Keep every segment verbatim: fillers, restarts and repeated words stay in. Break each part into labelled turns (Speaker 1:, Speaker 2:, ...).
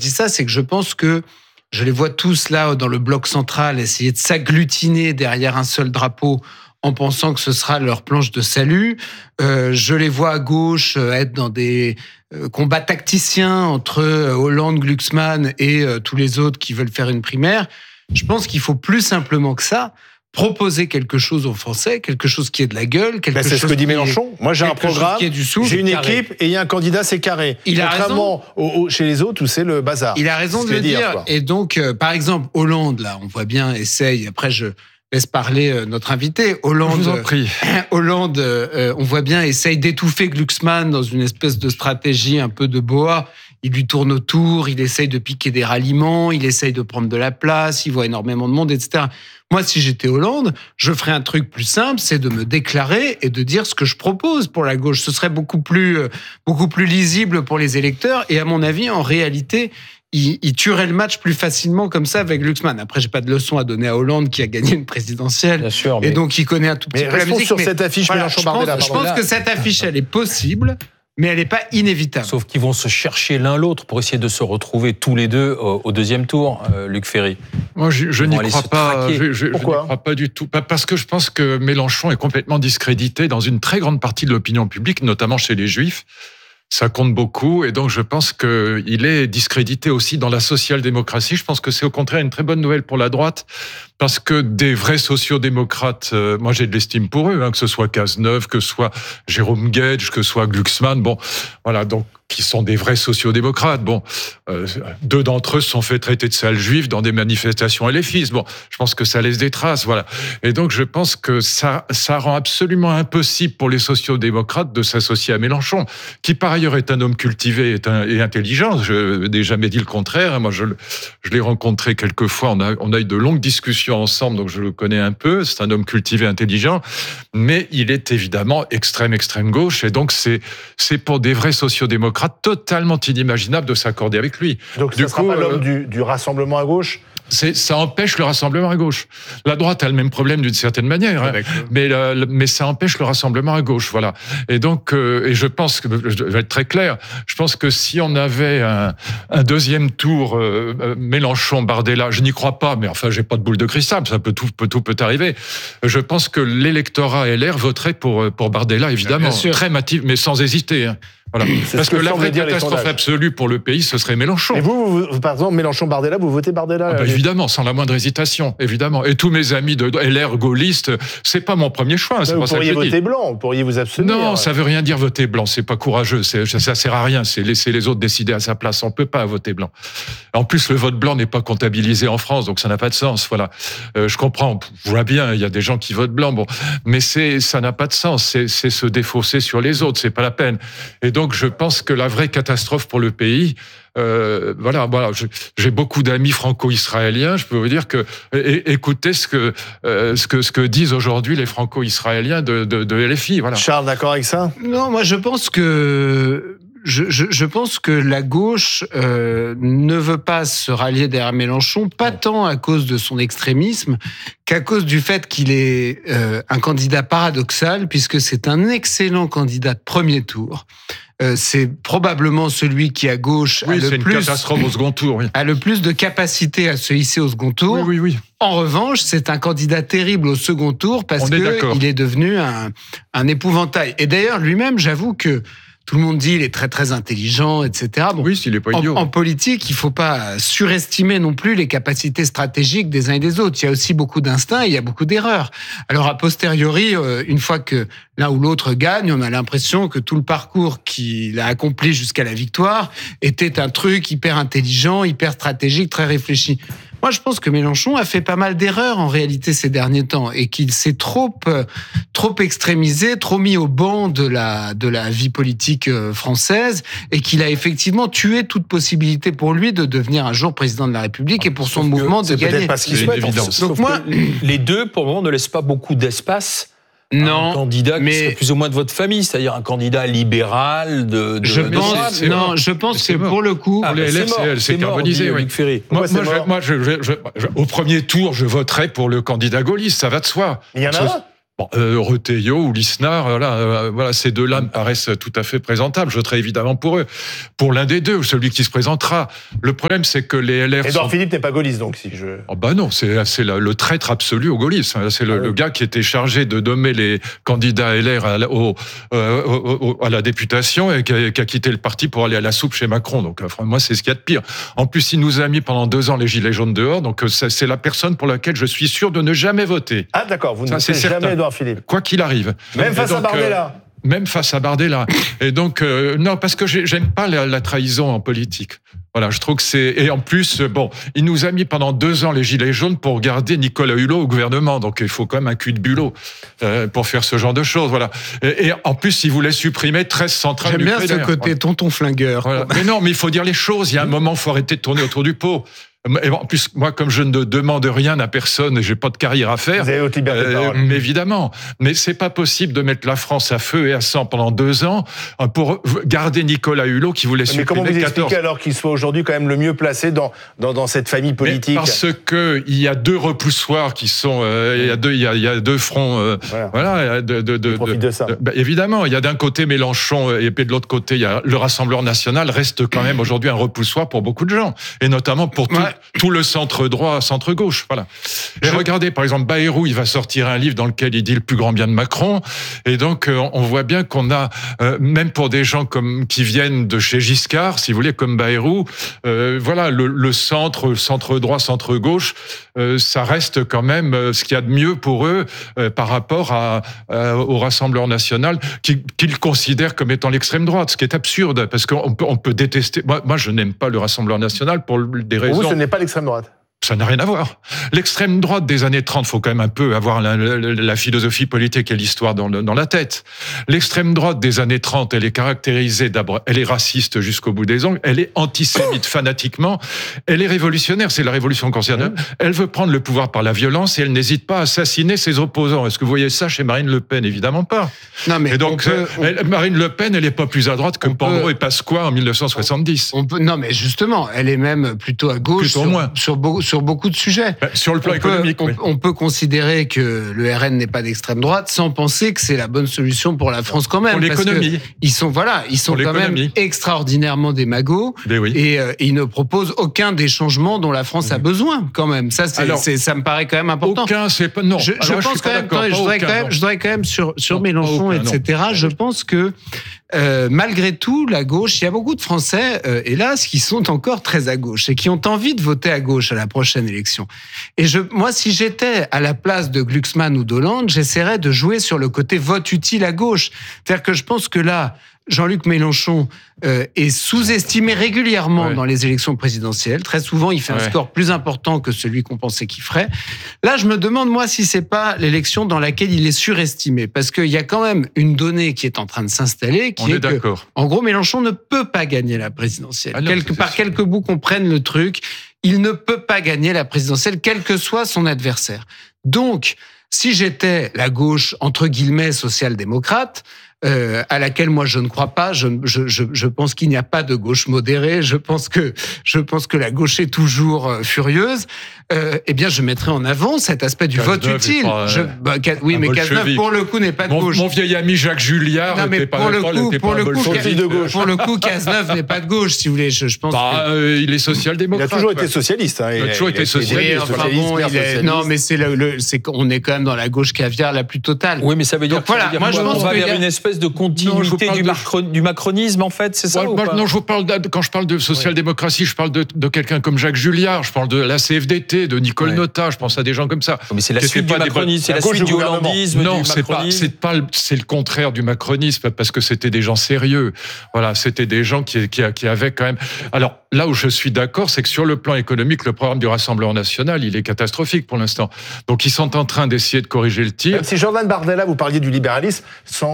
Speaker 1: dis ça, c'est que je pense que je les vois tous là dans le bloc central essayer de s'agglutiner derrière un seul drapeau en pensant que ce sera leur planche de salut. Euh, je les vois à gauche être dans des euh, combats tacticiens entre Hollande, Glucksmann et euh, tous les autres qui veulent faire une primaire. Je pense qu'il faut plus simplement que ça proposer quelque chose aux Français, quelque chose qui ait de la gueule, quelque
Speaker 2: ben c'est
Speaker 1: chose
Speaker 2: ce que dit
Speaker 1: qui
Speaker 2: Mélenchon. Moi, j'ai un programme, j'ai une
Speaker 1: carré.
Speaker 2: équipe et il y a un candidat, c'est carré.
Speaker 1: Il a
Speaker 2: Contrairement au, au, chez les autres où c'est le bazar.
Speaker 1: Il a raison de le dire. dire et donc, euh, par exemple, Hollande, là, on voit bien, essaye. Après, je laisse parler euh, notre invité. Hollande,
Speaker 3: je vous en prie.
Speaker 1: Euh, Hollande, euh, on voit bien, essaye d'étouffer Glucksmann dans une espèce de stratégie un peu de boa. Il lui tourne autour, il essaye de piquer des ralliements, il essaye de prendre de la place, il voit énormément de monde, et cetera. Moi, si j'étais Hollande, je ferais un truc plus simple, c'est de me déclarer et de dire ce que je propose pour la gauche. Ce serait beaucoup plus, beaucoup plus lisible pour les électeurs. Et à mon avis, en réalité, il, il tuerait le match plus facilement comme ça avec Glucksmann. Après, j'ai pas de leçon à donner à Hollande qui a gagné une présidentielle.
Speaker 4: Bien sûr, mais...
Speaker 1: Et donc, il connaît un tout petit
Speaker 2: mais
Speaker 1: peu la musique.
Speaker 2: sur
Speaker 1: mais
Speaker 2: cette affiche
Speaker 1: voilà,
Speaker 2: Mélenchon-Bardella.
Speaker 1: Je pense, je pense que cette affiche, elle est possible. Mais elle n'est pas inévitable.
Speaker 4: Sauf qu'ils vont se chercher l'un l'autre pour essayer de se retrouver tous les deux au, au deuxième tour, euh, Luc Ferry.
Speaker 3: Moi, je, je n'y crois pas. Je, je,
Speaker 2: Pourquoi ?
Speaker 3: Je n'y crois pas du tout. Parce que je pense que Mélenchon est complètement discrédité dans une très grande partie de l'opinion publique, notamment chez les Juifs. Ça compte beaucoup, et donc je pense qu'il est discrédité aussi dans la social-démocratie. Je pense que c'est au contraire une très bonne nouvelle pour la droite, parce que des vrais sociodémocrates, euh, moi j'ai de l'estime pour eux, hein, que ce soit Cazeneuve, que ce soit Jérôme Guedj, que ce soit Glucksmann, bon, voilà, donc qui sont des vrais sociodémocrates. Bon, euh, deux d'entre eux se sont fait traiter de sales juifs dans des manifestations L F I S. Bon, je pense que ça laisse des traces, voilà. Et donc je pense que ça, ça rend absolument impossible pour les sociodémocrates de s'associer à Mélenchon, qui par ailleurs est un homme cultivé et, un, et intelligent. Je n'ai jamais dit le contraire. Moi, je, je l'ai rencontré quelques fois. On a, on a eu de longues discussions ensemble, donc je le connais un peu. C'est un homme cultivé, intelligent, mais il est évidemment extrême, extrême gauche, et donc c'est, c'est pour des vrais sociodémocrates totalement inimaginable de s'accorder avec lui.
Speaker 2: Donc ce ne sera pas l'homme euh, du, du rassemblement à gauche ?
Speaker 3: C'est, ça empêche le rassemblement à gauche. La droite a le même problème d'une certaine manière, hein, mais, le, mais ça empêche le rassemblement à gauche, voilà. Et donc, euh, et je pense que, je vais être très clair, je pense que si on avait un, un deuxième tour euh, Mélenchon-Bardella, je n'y crois pas, mais enfin, j'ai pas de boule de cristal, ça peut tout, peut, tout peut arriver. Je pense que l'électorat L R voterait pour pour Bardella, évidemment, très massif, mais sans hésiter. Hein. Voilà. Parce que, que la vraie catastrophe absolue pour le pays, ce serait Mélenchon.
Speaker 2: Et vous, vous, vous par exemple, Mélenchon-Bardella, vous votez Bardella
Speaker 3: ah bah évidemment, sans la moindre hésitation, évidemment. Et tous mes amis de L R gaullistes, c'est pas mon premier choix. C'est
Speaker 2: vous
Speaker 3: pas
Speaker 2: pourriez
Speaker 3: ça que
Speaker 2: voter blanc, vous pourriez vous abstenir.
Speaker 3: Non, ça veut rien dire voter blanc, c'est pas courageux, c'est, ça sert à rien, c'est laisser les autres décider à sa place. On peut pas voter blanc. En plus, le vote blanc n'est pas comptabilisé en France, donc ça n'a pas de sens. Voilà. Euh, je comprends, je vois bien, il y a des gens qui votent blanc, bon, mais c'est, ça n'a pas de sens. C'est, c'est se défausser sur les autres, c'est pas la peine. Et donc, je pense que la vraie catastrophe pour le pays, euh, voilà, voilà, j'ai beaucoup d'amis franco-israéliens. Je peux vous dire que é, écoutez ce que euh, ce que ce que disent aujourd'hui les franco-israéliens de, de, de L F I. Voilà.
Speaker 2: Charles, d'accord avec ça ?
Speaker 1: Non, moi je pense que je, je, je pense que la gauche euh, ne veut pas se rallier derrière Mélenchon, pas tant à cause de son extrémisme qu'à cause du fait qu'il est euh, un candidat paradoxal, puisque c'est un excellent candidat de premier tour. Euh, c'est probablement celui qui, à gauche,
Speaker 3: oui,
Speaker 1: a, le
Speaker 3: c'est
Speaker 1: plus,
Speaker 3: une catastrophe au second tour, oui.
Speaker 1: a le plus de capacité à se hisser au second tour.
Speaker 3: Oui, oui, oui.
Speaker 1: En revanche, c'est un candidat terrible au second tour parce qu'il est, est devenu un, un épouvantail. Et d'ailleurs, lui-même, j'avoue que tout le monde dit qu'il est très, très intelligent, et cetera. Bon,
Speaker 3: oui, s'il n'est pas idiot.
Speaker 1: En, en politique, il ne faut pas surestimer non plus les capacités stratégiques des uns et des autres. Il y a aussi beaucoup d'instinct et il y a beaucoup d'erreurs. Alors, a posteriori, une fois que l'un ou l'autre gagne, on a l'impression que tout le parcours qu'il a accompli jusqu'à la victoire était un truc hyper intelligent, hyper stratégique, très réfléchi. Moi, je pense que Mélenchon a fait pas mal d'erreurs en réalité ces derniers temps et qu'il s'est trop, trop extrémisé, trop mis au banc de la, de la vie politique française et qu'il a effectivement tué toute possibilité pour lui de devenir un jour président de la République et pour son
Speaker 2: Sauf
Speaker 1: mouvement de gagner.
Speaker 2: C'est peut-être pas ce qu'il souhaite.
Speaker 1: Donc moi,
Speaker 4: les deux, pour le moment, ne laissent pas beaucoup d'espace.
Speaker 1: Non,
Speaker 4: un candidat qui
Speaker 1: mais
Speaker 4: serait plus ou moins de votre famille, c'est-à-dire un candidat libéral de. de
Speaker 1: je
Speaker 4: de
Speaker 1: pense,
Speaker 4: droite.
Speaker 1: non, je pense que pour le coup,
Speaker 4: ah,
Speaker 3: les L F, c'est, c'est carbonisé. Oui.
Speaker 4: Luc Ferry.
Speaker 3: Moi, moi, je, moi je, je, je, au premier tour, je voterai pour le candidat gaulliste, ça va de soi.
Speaker 2: Il y en a un.
Speaker 3: Bon, euh, Retailleau ou Lisnard, voilà, euh, voilà, ces deux-là me paraissent tout à fait présentables. Je voterai évidemment pour eux. Pour l'un des deux, celui qui se présentera. Le problème, c'est que les L R...
Speaker 2: Édouard
Speaker 3: sont...
Speaker 2: Philippe n'est pas gaulliste, donc, si je...
Speaker 3: Oh bah non, c'est, c'est le, le traître absolu au gaullisme. C'est le, ah oui. le gars qui était chargé de nommer les candidats L R à la, au, euh, au, à la députation et qui a, qui a quitté le parti pour aller à la soupe chez Macron. Donc, enfin, moi, c'est ce qu'il y a de pire. En plus, il nous a mis pendant deux ans les gilets jaunes dehors. Donc, c'est, c'est la personne pour laquelle je suis sûr de ne jamais voter.
Speaker 2: Ah d'accord, vous ne
Speaker 3: votez
Speaker 2: jamais Édouard Philippe.
Speaker 3: Quoi qu'il arrive.
Speaker 2: Même face
Speaker 3: donc,
Speaker 2: à Bardella.
Speaker 3: Euh, même face à Bardella. Et donc, euh, non, parce que j'aime pas la, la trahison en politique. Voilà, je trouve que c'est... Et en plus, bon, il nous a mis pendant deux ans les gilets jaunes pour garder Nicolas Hulot au gouvernement. Donc, il faut quand même un cul de bulot euh, pour faire ce genre de choses, voilà. Et, et en plus, il voulait supprimer treize centrales
Speaker 1: nucléaires. J'aime bien ce côté
Speaker 3: voilà.
Speaker 1: tonton flingueur.
Speaker 3: Voilà. Mais non, mais il faut dire les choses. Il y a un moment, il faut arrêter de tourner autour du pot. Et en plus, moi, comme je ne demande rien à personne et j'ai pas de carrière à faire,
Speaker 2: vous avez haute liberté de parole.
Speaker 3: mais évidemment, mais c'est pas possible de mettre la France à feu et à sang pendant deux ans pour garder Nicolas Hulot qui voulait supprimer
Speaker 2: quatorze. Mais comment vous expliquez
Speaker 3: quatorze
Speaker 2: alors qu'il soit aujourd'hui quand même le mieux placé dans dans, dans cette famille politique?
Speaker 3: Mais parce que il y a deux repoussoirs qui sont, euh, il y a deux, il y a, il y a deux fronts, euh, voilà, voilà de, de, de,
Speaker 2: de, de ça.
Speaker 3: De, bah, évidemment, il y a d'un côté Mélenchon et puis de l'autre côté il y a le Rassemblement national reste quand même aujourd'hui un repoussoir pour beaucoup de gens et notamment pour tout, ouais. tout le centre droit, centre gauche, voilà. Et je... regardez, par exemple, Bayrou, il va sortir un livre dans lequel il dit le plus grand bien de Macron, et donc euh, on voit bien qu'on a, euh, même pour des gens comme qui viennent de chez Giscard, si vous voulez, comme Bayrou, euh, voilà, le, le centre, centre droit, centre gauche, euh, ça reste quand même euh, ce qu'il y a de mieux pour eux euh, par rapport à, euh, au Rassemblement national, qu'ils qui considèrent comme étant l'extrême droite, ce qui est absurde, parce qu'on peut, on peut détester. Moi, moi, je n'aime pas le Rassemblement national pour des raisons.
Speaker 2: Pour vous, ce n'est pas l'extrême droite.
Speaker 3: Ça n'a rien à voir. L'extrême droite des années trente, faut quand même un peu avoir la, la, la philosophie politique et l'histoire dans, le, dans la tête. L'extrême droite des années trente, elle est caractérisée d'abord, elle est raciste jusqu'au bout des ongles, elle est antisémite fanatiquement, elle est révolutionnaire, c'est la révolution conservatrice. Mmh. Elle veut prendre le pouvoir par la violence et elle n'hésite pas à assassiner ses opposants. Est-ce que vous voyez ça chez Marine Le Pen? Évidemment pas.
Speaker 1: Non, mais
Speaker 3: et donc,
Speaker 1: peut, on...
Speaker 3: elle, Marine Le Pen, elle est pas plus à droite que Pandro peut... et Pasqua en mille neuf cent soixante-dix.
Speaker 1: On peut, non, mais justement, elle est même plutôt à gauche
Speaker 3: plutôt
Speaker 1: sur,
Speaker 3: moins.
Speaker 1: sur beaucoup sur beaucoup de sujets.
Speaker 3: Ben, sur le plan
Speaker 1: on
Speaker 3: économique,
Speaker 1: peut,
Speaker 3: oui.
Speaker 1: on, on peut considérer que le R N n'est pas d'extrême droite sans penser que c'est la bonne solution pour la France quand même.
Speaker 3: Pour l'économie.
Speaker 1: Ils sont voilà, ils sont quand même extraordinairement démagos
Speaker 3: oui.
Speaker 1: et, euh, et ils ne proposent aucun des changements dont la France a besoin quand même. Ça, c'est, Alors, c'est, ça me paraît quand même important.
Speaker 3: Aucun, c'est pas non.
Speaker 1: Je, je pense
Speaker 3: je
Speaker 1: quand même. Attendez, je voudrais quand même, je voudrais quand même sur sur non, Mélenchon, aucun, et cetera. Non. Je pense que Euh, malgré tout, la gauche, il y a beaucoup de Français, euh, hélas, qui sont encore très à gauche et qui ont envie de voter à gauche à la prochaine élection. Et je, moi, si j'étais à la place de Glucksmann ou d'Hollande, j'essaierais de jouer sur le côté vote utile à gauche. C'est-à-dire que je pense que là, Jean-Luc Mélenchon euh, est sous-estimé régulièrement ouais. dans les élections présidentielles. Très souvent, il fait ouais. un score plus important que celui qu'on pensait qu'il ferait. Là, je me demande, moi, si c'est pas l'élection dans laquelle il est surestimé. Parce qu'il y a quand même une donnée qui est en train de s'installer, qui
Speaker 3: On
Speaker 1: est,
Speaker 3: est
Speaker 1: que, en gros, Mélenchon ne peut pas gagner la présidentielle. Ah non, Quelque, par sûr. Quelques bouts qu'on prenne le truc, il ne peut pas gagner la présidentielle, quel que soit son adversaire. Donc, si j'étais la gauche, entre guillemets, social-démocrate, Euh, à laquelle moi je ne crois pas. Je, je, je, je pense qu'il n'y a pas de gauche modérée. Je pense que je pense que la gauche est toujours euh, furieuse. Euh, eh bien, je mettrais en avant cet aspect du vote utile.
Speaker 3: Pas,
Speaker 1: je, bah, oui, mais Cazeneuve pour le coup n'est pas de
Speaker 3: mon,
Speaker 1: gauche.
Speaker 3: Mon vieil ami Jacques Julliard
Speaker 1: non, mais
Speaker 3: pas
Speaker 1: pour le coup, pour le coup,
Speaker 2: de gauche.
Speaker 1: Pour le coup, Cazeneuve n'est pas de gauche, si vous voulez. Je, je pense.
Speaker 3: Bah,
Speaker 1: que...
Speaker 3: euh, il est social-démocrate.
Speaker 2: Il a toujours été socialiste. Hein.
Speaker 3: Il, il a toujours été socialiste.
Speaker 1: Enfin, bon, il est... Non, mais c'est le, le, c'est qu'on est quand même dans la gauche caviar la plus totale.
Speaker 4: Oui, mais ça veut dire.
Speaker 1: Donc, voilà,
Speaker 4: dire
Speaker 1: moi je pense
Speaker 4: qu'on va vers
Speaker 1: a...
Speaker 4: une espèce de continuité du, macron, du macronisme, en fait, c'est ça
Speaker 3: ouais,
Speaker 4: ou
Speaker 3: moi,
Speaker 4: pas
Speaker 3: Non, je vous parle de, quand je parle de social-démocratie, je parle de, de quelqu'un comme Jacques Julliard, je parle de la C F D T, de Nicole ouais. Notat, je pense à des gens comme ça.
Speaker 4: Mais c'est la suite du macronisme, c'est la suite du hollandisme,
Speaker 3: non,
Speaker 4: du
Speaker 3: c'est pas, c'est pas, c'est le contraire du macronisme parce que c'était des gens sérieux. Voilà, c'était des gens qui, qui, qui avaient quand même. Alors là où je suis d'accord, c'est que sur le plan économique, le programme du Rassemblement national, il est catastrophique pour l'instant. Donc ils sont en train d'essayer de corriger le tir.
Speaker 2: Même si Jordan Bardella, vous parliez du libéralisme, semble plus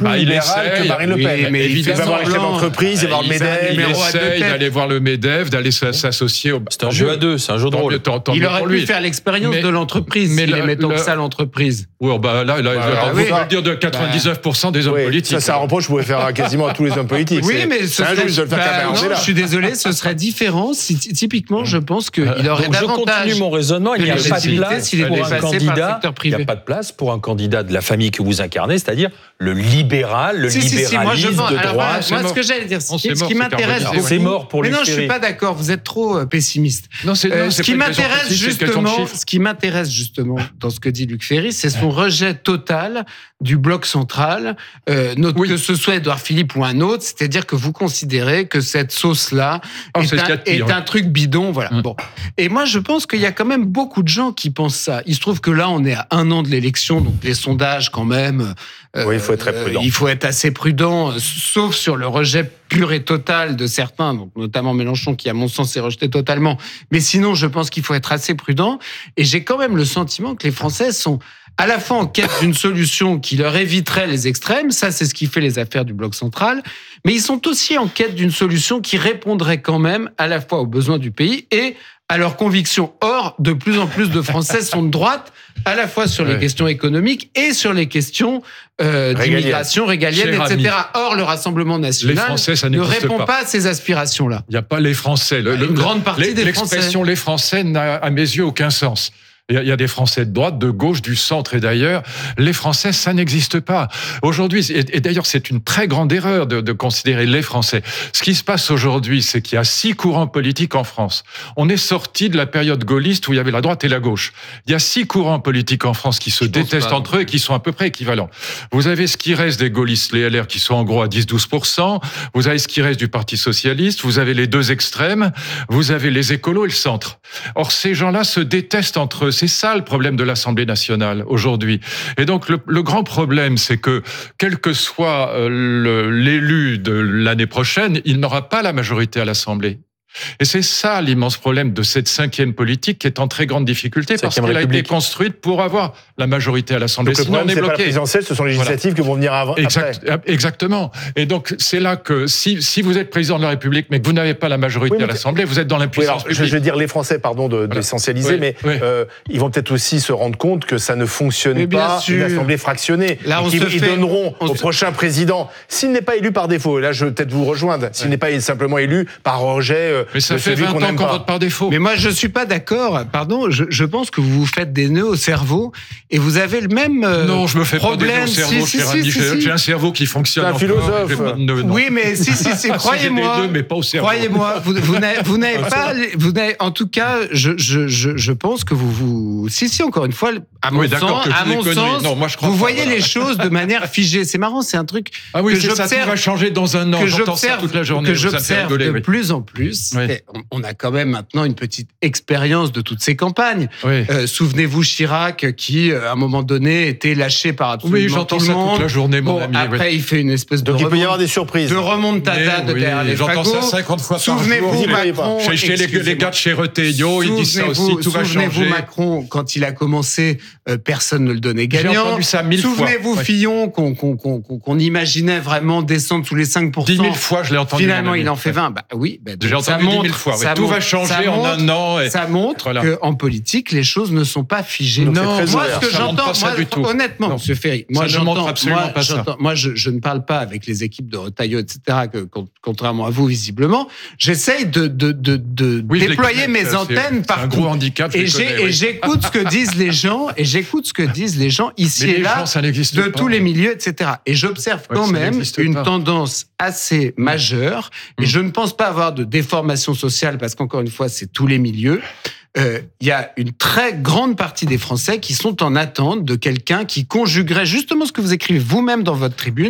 Speaker 2: plus
Speaker 3: bah, il
Speaker 2: libéral
Speaker 3: essaye,
Speaker 2: que Marine Le Pen.
Speaker 1: oui, mais
Speaker 2: il va voir les chefs d'entreprise, il va voir le
Speaker 3: il,
Speaker 2: MEDEF.
Speaker 3: il
Speaker 1: numéro à deux
Speaker 3: essaye
Speaker 1: têtes.
Speaker 3: d'aller voir le MEDEF, d'aller s'associer au...
Speaker 4: C'est un jeu à deux, c'est un jeu de
Speaker 3: Tant
Speaker 4: rôle.
Speaker 3: mieux, tant- tant
Speaker 1: Il
Speaker 3: mieux
Speaker 1: aurait
Speaker 3: pour
Speaker 1: pu
Speaker 3: lui.
Speaker 1: faire l'expérience
Speaker 3: Mais-
Speaker 1: de l'entreprise,
Speaker 3: mais
Speaker 1: s'il
Speaker 3: le-
Speaker 1: aimait tant que
Speaker 3: le-
Speaker 1: ça l'entreprise.
Speaker 3: Oui, bah là, là, là,
Speaker 2: Voilà,
Speaker 3: on
Speaker 2: oui.
Speaker 3: peut le dire de quatre-vingt-dix-neuf pour cent des hommes
Speaker 2: Oui,
Speaker 3: politiques.
Speaker 2: ça, c'est un reproche que vous pouvez faire à quasiment à tous les hommes politiques.
Speaker 1: Oui,
Speaker 2: C'est-
Speaker 1: mais ce
Speaker 2: c'est
Speaker 1: serait,
Speaker 2: injuste de le faire
Speaker 1: bah,
Speaker 2: qu'à
Speaker 1: non,
Speaker 2: Bernard
Speaker 1: je suis désolé, ce serait différent si ty- typiquement je pense qu'il aurait
Speaker 4: Donc je
Speaker 1: davantage
Speaker 4: continue mon raisonnement. Il n'y a
Speaker 1: de
Speaker 4: pas de
Speaker 1: légitimité
Speaker 4: place
Speaker 1: s'il était
Speaker 4: pour un
Speaker 1: passé par le
Speaker 4: candidat.
Speaker 1: secteur
Speaker 4: Il
Speaker 1: privé.
Speaker 4: n'y a pas de place pour un candidat de la famille que vous incarnez, c'est-à-dire le libéral, le
Speaker 1: Si, si, si, moi, je
Speaker 4: libéralisme
Speaker 1: pense-
Speaker 4: de
Speaker 1: alors,
Speaker 4: droite.
Speaker 1: voilà,
Speaker 3: c'est
Speaker 1: moi, ce
Speaker 3: mort.
Speaker 1: que j'allais dire,
Speaker 3: On
Speaker 1: ce
Speaker 3: s'est
Speaker 1: qui
Speaker 3: mort, c'est
Speaker 1: m'intéresse
Speaker 3: carbonisé.
Speaker 1: beaucoup-
Speaker 4: C'est mort pour
Speaker 1: mais
Speaker 4: Luc
Speaker 1: non, je suis
Speaker 4: Ferry.
Speaker 1: pas d'accord. Vous êtes trop euh, pessimiste.
Speaker 3: Non, c'est,
Speaker 1: Euh,
Speaker 3: non,
Speaker 1: ce
Speaker 3: c'est
Speaker 1: qui
Speaker 3: pas une question
Speaker 1: m'intéresse
Speaker 3: précise, c'est une question de
Speaker 1: justement,
Speaker 3: chiffres.
Speaker 1: ce qui m'intéresse justement dans ce que dit Luc Ferry, c'est son rejet total du bloc central, euh, notre-
Speaker 3: Oui.
Speaker 1: que ce soit Édouard Philippe ou un autre. C'est-à-dire que vous considérez que cette sauce-là
Speaker 3: Oh,
Speaker 1: est,
Speaker 3: c'est ce
Speaker 1: un,
Speaker 3: qu'il y a de pire,
Speaker 1: est
Speaker 3: oui.
Speaker 1: un truc bidon, voilà.
Speaker 3: Mm.
Speaker 1: Bon. Et moi, je pense qu'il y a quand même beaucoup de gens qui pensent ça. Il se trouve que là, on est à un an de l'élection, donc les sondages, quand même. euh,
Speaker 2: Oui, il faut être très prudent.
Speaker 1: Il faut être assez prudent, euh, sauf sur le rejet pur et total de certains, donc notamment Mélenchon, qui, à mon sens, est rejeté totalement. Mais sinon, je pense qu'il faut être assez prudent. Et j'ai quand même le sentiment que les Français sont à la fois en quête d'une solution qui leur éviterait les extrêmes, ça c'est ce qui fait les affaires du bloc central, mais ils sont aussi en quête d'une solution qui répondrait quand même à la fois aux besoins du pays et à leurs convictions. Or, de plus en plus de Français sont de droite, à la fois sur les
Speaker 3: Ouais.
Speaker 1: questions économiques et sur les questions euh,
Speaker 2: Régalienne.
Speaker 1: d'immigration régalienne,
Speaker 3: Cher
Speaker 1: et cetera. Or, le Rassemblement
Speaker 3: Les
Speaker 1: national
Speaker 3: Français, ça
Speaker 1: ne
Speaker 3: n'existe
Speaker 1: répond
Speaker 3: pas.
Speaker 1: pas à ces aspirations-là.
Speaker 3: Il n'y a pas les Français. Le-
Speaker 1: Une
Speaker 3: le-
Speaker 1: grande partie
Speaker 3: les-
Speaker 1: des
Speaker 3: L'expression les Français n'a, à mes yeux, aucun sens. Il y, a, il y a des Français de droite, de gauche, du centre et d'ailleurs. Les Français, ça n'existe pas. Aujourd'hui, et, et d'ailleurs, c'est une très grande erreur de, de considérer les Français. Ce qui se passe aujourd'hui, c'est qu'il y a six courants politiques en France. On est sorti de la période gaulliste où il y avait la droite et la gauche. Il y a six courants politiques en France qui se
Speaker 1: Je pense
Speaker 3: détestent
Speaker 1: pas.
Speaker 3: entre eux et qui sont à peu près équivalents. Vous avez ce qui reste des gaullistes, les L R, qui sont en gros à dix à douze pour cent. Vous avez ce qui reste du Parti socialiste. Vous avez les deux extrêmes. Vous avez les écolos et le centre. Or, ces gens-là se détestent entre eux. C'est ça le problème de l'Assemblée nationale aujourd'hui. Et donc, le, le grand problème, c'est que, quel que soit euh, le- l'élu de l'année prochaine, il n'aura pas la majorité à l'Assemblée. Et c'est ça l'immense problème de cette cinquième politique qui est en très grande difficulté parce
Speaker 4: Cinquième
Speaker 3: qu'elle a été
Speaker 4: République.
Speaker 3: construite pour avoir la majorité à l'Assemblée.
Speaker 2: Donc le
Speaker 3: Sinon, on
Speaker 2: problème,
Speaker 3: est
Speaker 2: c'est pas la
Speaker 3: bloqué.
Speaker 2: présidentielle, ce sont les législatives qui vont venir avant.
Speaker 3: Exact,
Speaker 2: après.
Speaker 3: exactement. Et donc, c'est là que si, si vous êtes président de la République, mais que vous n'avez pas la majorité
Speaker 2: Oui, mais
Speaker 3: à l'Assemblée, vous êtes dans
Speaker 2: Oui,
Speaker 3: l'impuissance
Speaker 2: alors, je,
Speaker 3: publique.
Speaker 2: je vais dire les Français, pardon de-
Speaker 3: Voilà.
Speaker 2: d'essentialiser,
Speaker 3: Oui,
Speaker 2: mais
Speaker 3: oui.
Speaker 2: euh, ils vont peut-être aussi se rendre compte que ça ne fonctionne
Speaker 1: Mais bien
Speaker 2: pas,
Speaker 1: sûr.
Speaker 2: une assemblée fractionnée.
Speaker 1: Là,
Speaker 2: et
Speaker 1: on
Speaker 2: qu'ils-
Speaker 1: se
Speaker 2: ils
Speaker 1: fait-
Speaker 2: donneront
Speaker 1: on
Speaker 2: au
Speaker 1: se-
Speaker 2: prochain président, s'il n'est pas élu par défaut, et là je vais peut-être vous rejoindre, s'il n'est pas simplement élu par rejet euh,
Speaker 3: Mais ça
Speaker 2: de
Speaker 3: fait
Speaker 2: celui
Speaker 3: vingt
Speaker 2: qu'on
Speaker 3: ans
Speaker 2: n'aime
Speaker 3: qu'on
Speaker 2: pas.
Speaker 3: vote par défaut.
Speaker 1: Mais moi, je suis pas d'accord. Pardon, je, je pense que vous vous faites des nœuds au cerveau et vous avez le même euh,
Speaker 3: Non, je me fais
Speaker 1: problème.
Speaker 3: pas des nœuds au cerveau,
Speaker 1: Si, si,
Speaker 3: cher
Speaker 1: si,
Speaker 3: ami.
Speaker 1: si,
Speaker 3: J'ai
Speaker 1: si.
Speaker 3: j'ai un cerveau qui fonctionne.
Speaker 2: C'est un
Speaker 3: encore.
Speaker 2: philosophe.
Speaker 3: J'ai pas de nœuds, non.
Speaker 1: Oui, mais si, si, si,
Speaker 3: Ah, si, j'ai
Speaker 1: croyez-moi.
Speaker 3: des nœuds, mais pas au cerveau.
Speaker 1: Croyez-moi, vous, vous n'avez, vous n'avez pas, vous n'avez, en tout cas, je, je, je, je pense que vous, vous, si, si, encore une fois, à mon
Speaker 3: Oui, d'accord,
Speaker 1: sens,
Speaker 3: que je
Speaker 1: à
Speaker 3: vous ai
Speaker 1: mon
Speaker 3: connu.
Speaker 1: sens,
Speaker 3: Non, moi, je crois
Speaker 1: vous
Speaker 3: pas,
Speaker 1: voyez
Speaker 3: voilà.
Speaker 1: les choses de manière figée. C'est marrant, c'est un truc
Speaker 3: Ah oui,
Speaker 1: que
Speaker 3: c'est ça, tout
Speaker 1: j'observe-
Speaker 3: va changer dans un an.
Speaker 1: que
Speaker 3: J'entends ça
Speaker 1: j'observe,
Speaker 3: toute la journée.
Speaker 1: que
Speaker 3: ça me fait
Speaker 1: j'observe
Speaker 3: rigoler,
Speaker 1: de
Speaker 3: oui.
Speaker 1: plus en plus.
Speaker 3: Oui.
Speaker 1: Et on, on a quand même maintenant une petite expérience de toutes ces campagnes.
Speaker 3: Oui.
Speaker 1: Euh, souvenez-vous Chirac qui, euh, à un moment donné, était lâché par absolument
Speaker 3: Oui, j'entends
Speaker 1: tout le
Speaker 3: ça
Speaker 1: monde.
Speaker 3: toute la journée, mon
Speaker 1: Bon,
Speaker 3: ami.
Speaker 1: après,
Speaker 3: oui.
Speaker 1: il fait une espèce de
Speaker 2: Donc il peut y
Speaker 1: remont-
Speaker 2: avoir des surprises.
Speaker 1: de remontada
Speaker 3: Mais
Speaker 1: de
Speaker 3: oui,
Speaker 1: derrière les
Speaker 3: J'entends
Speaker 1: fagots.
Speaker 3: ça cinquante fois par
Speaker 1: Souvenez-vous
Speaker 2: Vous y croyez
Speaker 1: Macron.
Speaker 3: jour. Chez, chez les, les
Speaker 1: excusez-moi.
Speaker 3: gars de chez Reteillot, ils disent ça aussi,
Speaker 1: Souvenez-vous-
Speaker 3: tout va
Speaker 1: Souvenez-vous
Speaker 3: changer.
Speaker 1: Macron, quand il a commencé, euh, personne ne le donnait
Speaker 3: J'ai
Speaker 1: gagnant.
Speaker 3: entendu ça mille fois.
Speaker 1: Souvenez-vous
Speaker 3: Ouais.
Speaker 1: Fillon, qu'on qu'on qu'on qu'on- qu'on imaginait vraiment descendre sous les cinq pour cent.
Speaker 3: Dix mille fois, je l'ai entendu.
Speaker 1: Finalement,
Speaker 3: mon ami.
Speaker 1: il en fait vingt. Bah oui, bah, donc
Speaker 3: J'ai
Speaker 1: ça
Speaker 3: entendu dix
Speaker 1: montre,
Speaker 3: mille fois.
Speaker 1: ça
Speaker 3: oui. Tout
Speaker 1: montre-
Speaker 3: va changer
Speaker 1: ça
Speaker 3: en
Speaker 1: montre-
Speaker 3: un an. et-
Speaker 1: Ça montre
Speaker 3: Voilà.
Speaker 1: qu'en politique, les choses ne sont pas figées.
Speaker 2: Donc c'est
Speaker 1: non,
Speaker 2: très
Speaker 1: moi,
Speaker 2: ouvert.
Speaker 1: ce que
Speaker 3: Ça montre
Speaker 1: j'entends,
Speaker 3: pas ça
Speaker 1: moi,
Speaker 3: du tout.
Speaker 1: honnêtement,
Speaker 3: Non.
Speaker 1: Monsieur Ferry, moi,
Speaker 3: Ça ne montre
Speaker 1: j'entends,
Speaker 3: absolument
Speaker 1: moi,
Speaker 3: pas ça.
Speaker 1: j'entends- moi, je, je ne parle pas avec les équipes de Retailleau, et cetera, que, con- contrairement à vous, visiblement. J'essaye de, de, de, de
Speaker 3: Oui, je les
Speaker 1: déployer
Speaker 3: connais,
Speaker 1: mes
Speaker 3: ça,
Speaker 1: antennes
Speaker 3: c'est- c'est
Speaker 1: partout.
Speaker 3: un gros handicap. je
Speaker 1: Et
Speaker 3: les
Speaker 1: j'ai-
Speaker 3: connais,
Speaker 1: et
Speaker 3: oui.
Speaker 1: j'écoute ce que disent les gens, et j'écoute ce que disent les gens ici
Speaker 3: Mais
Speaker 1: et
Speaker 3: les
Speaker 1: là,
Speaker 3: gens, ça n'existe
Speaker 1: de
Speaker 3: pas.
Speaker 1: tous les milieux, et cetera. Et j'observe
Speaker 3: Ouais,
Speaker 1: quand
Speaker 3: ça
Speaker 1: même
Speaker 3: n'existe
Speaker 1: une
Speaker 3: pas.
Speaker 1: tendance assez majeure, et
Speaker 3: Mm.
Speaker 1: je ne pense pas avoir de déformation sociale, parce qu'encore une fois, c'est tous les milieux. Euh, Il y a une très grande partie des Français qui sont en attente de quelqu'un qui conjuguerait justement ce que vous écrivez vous-même dans votre tribune,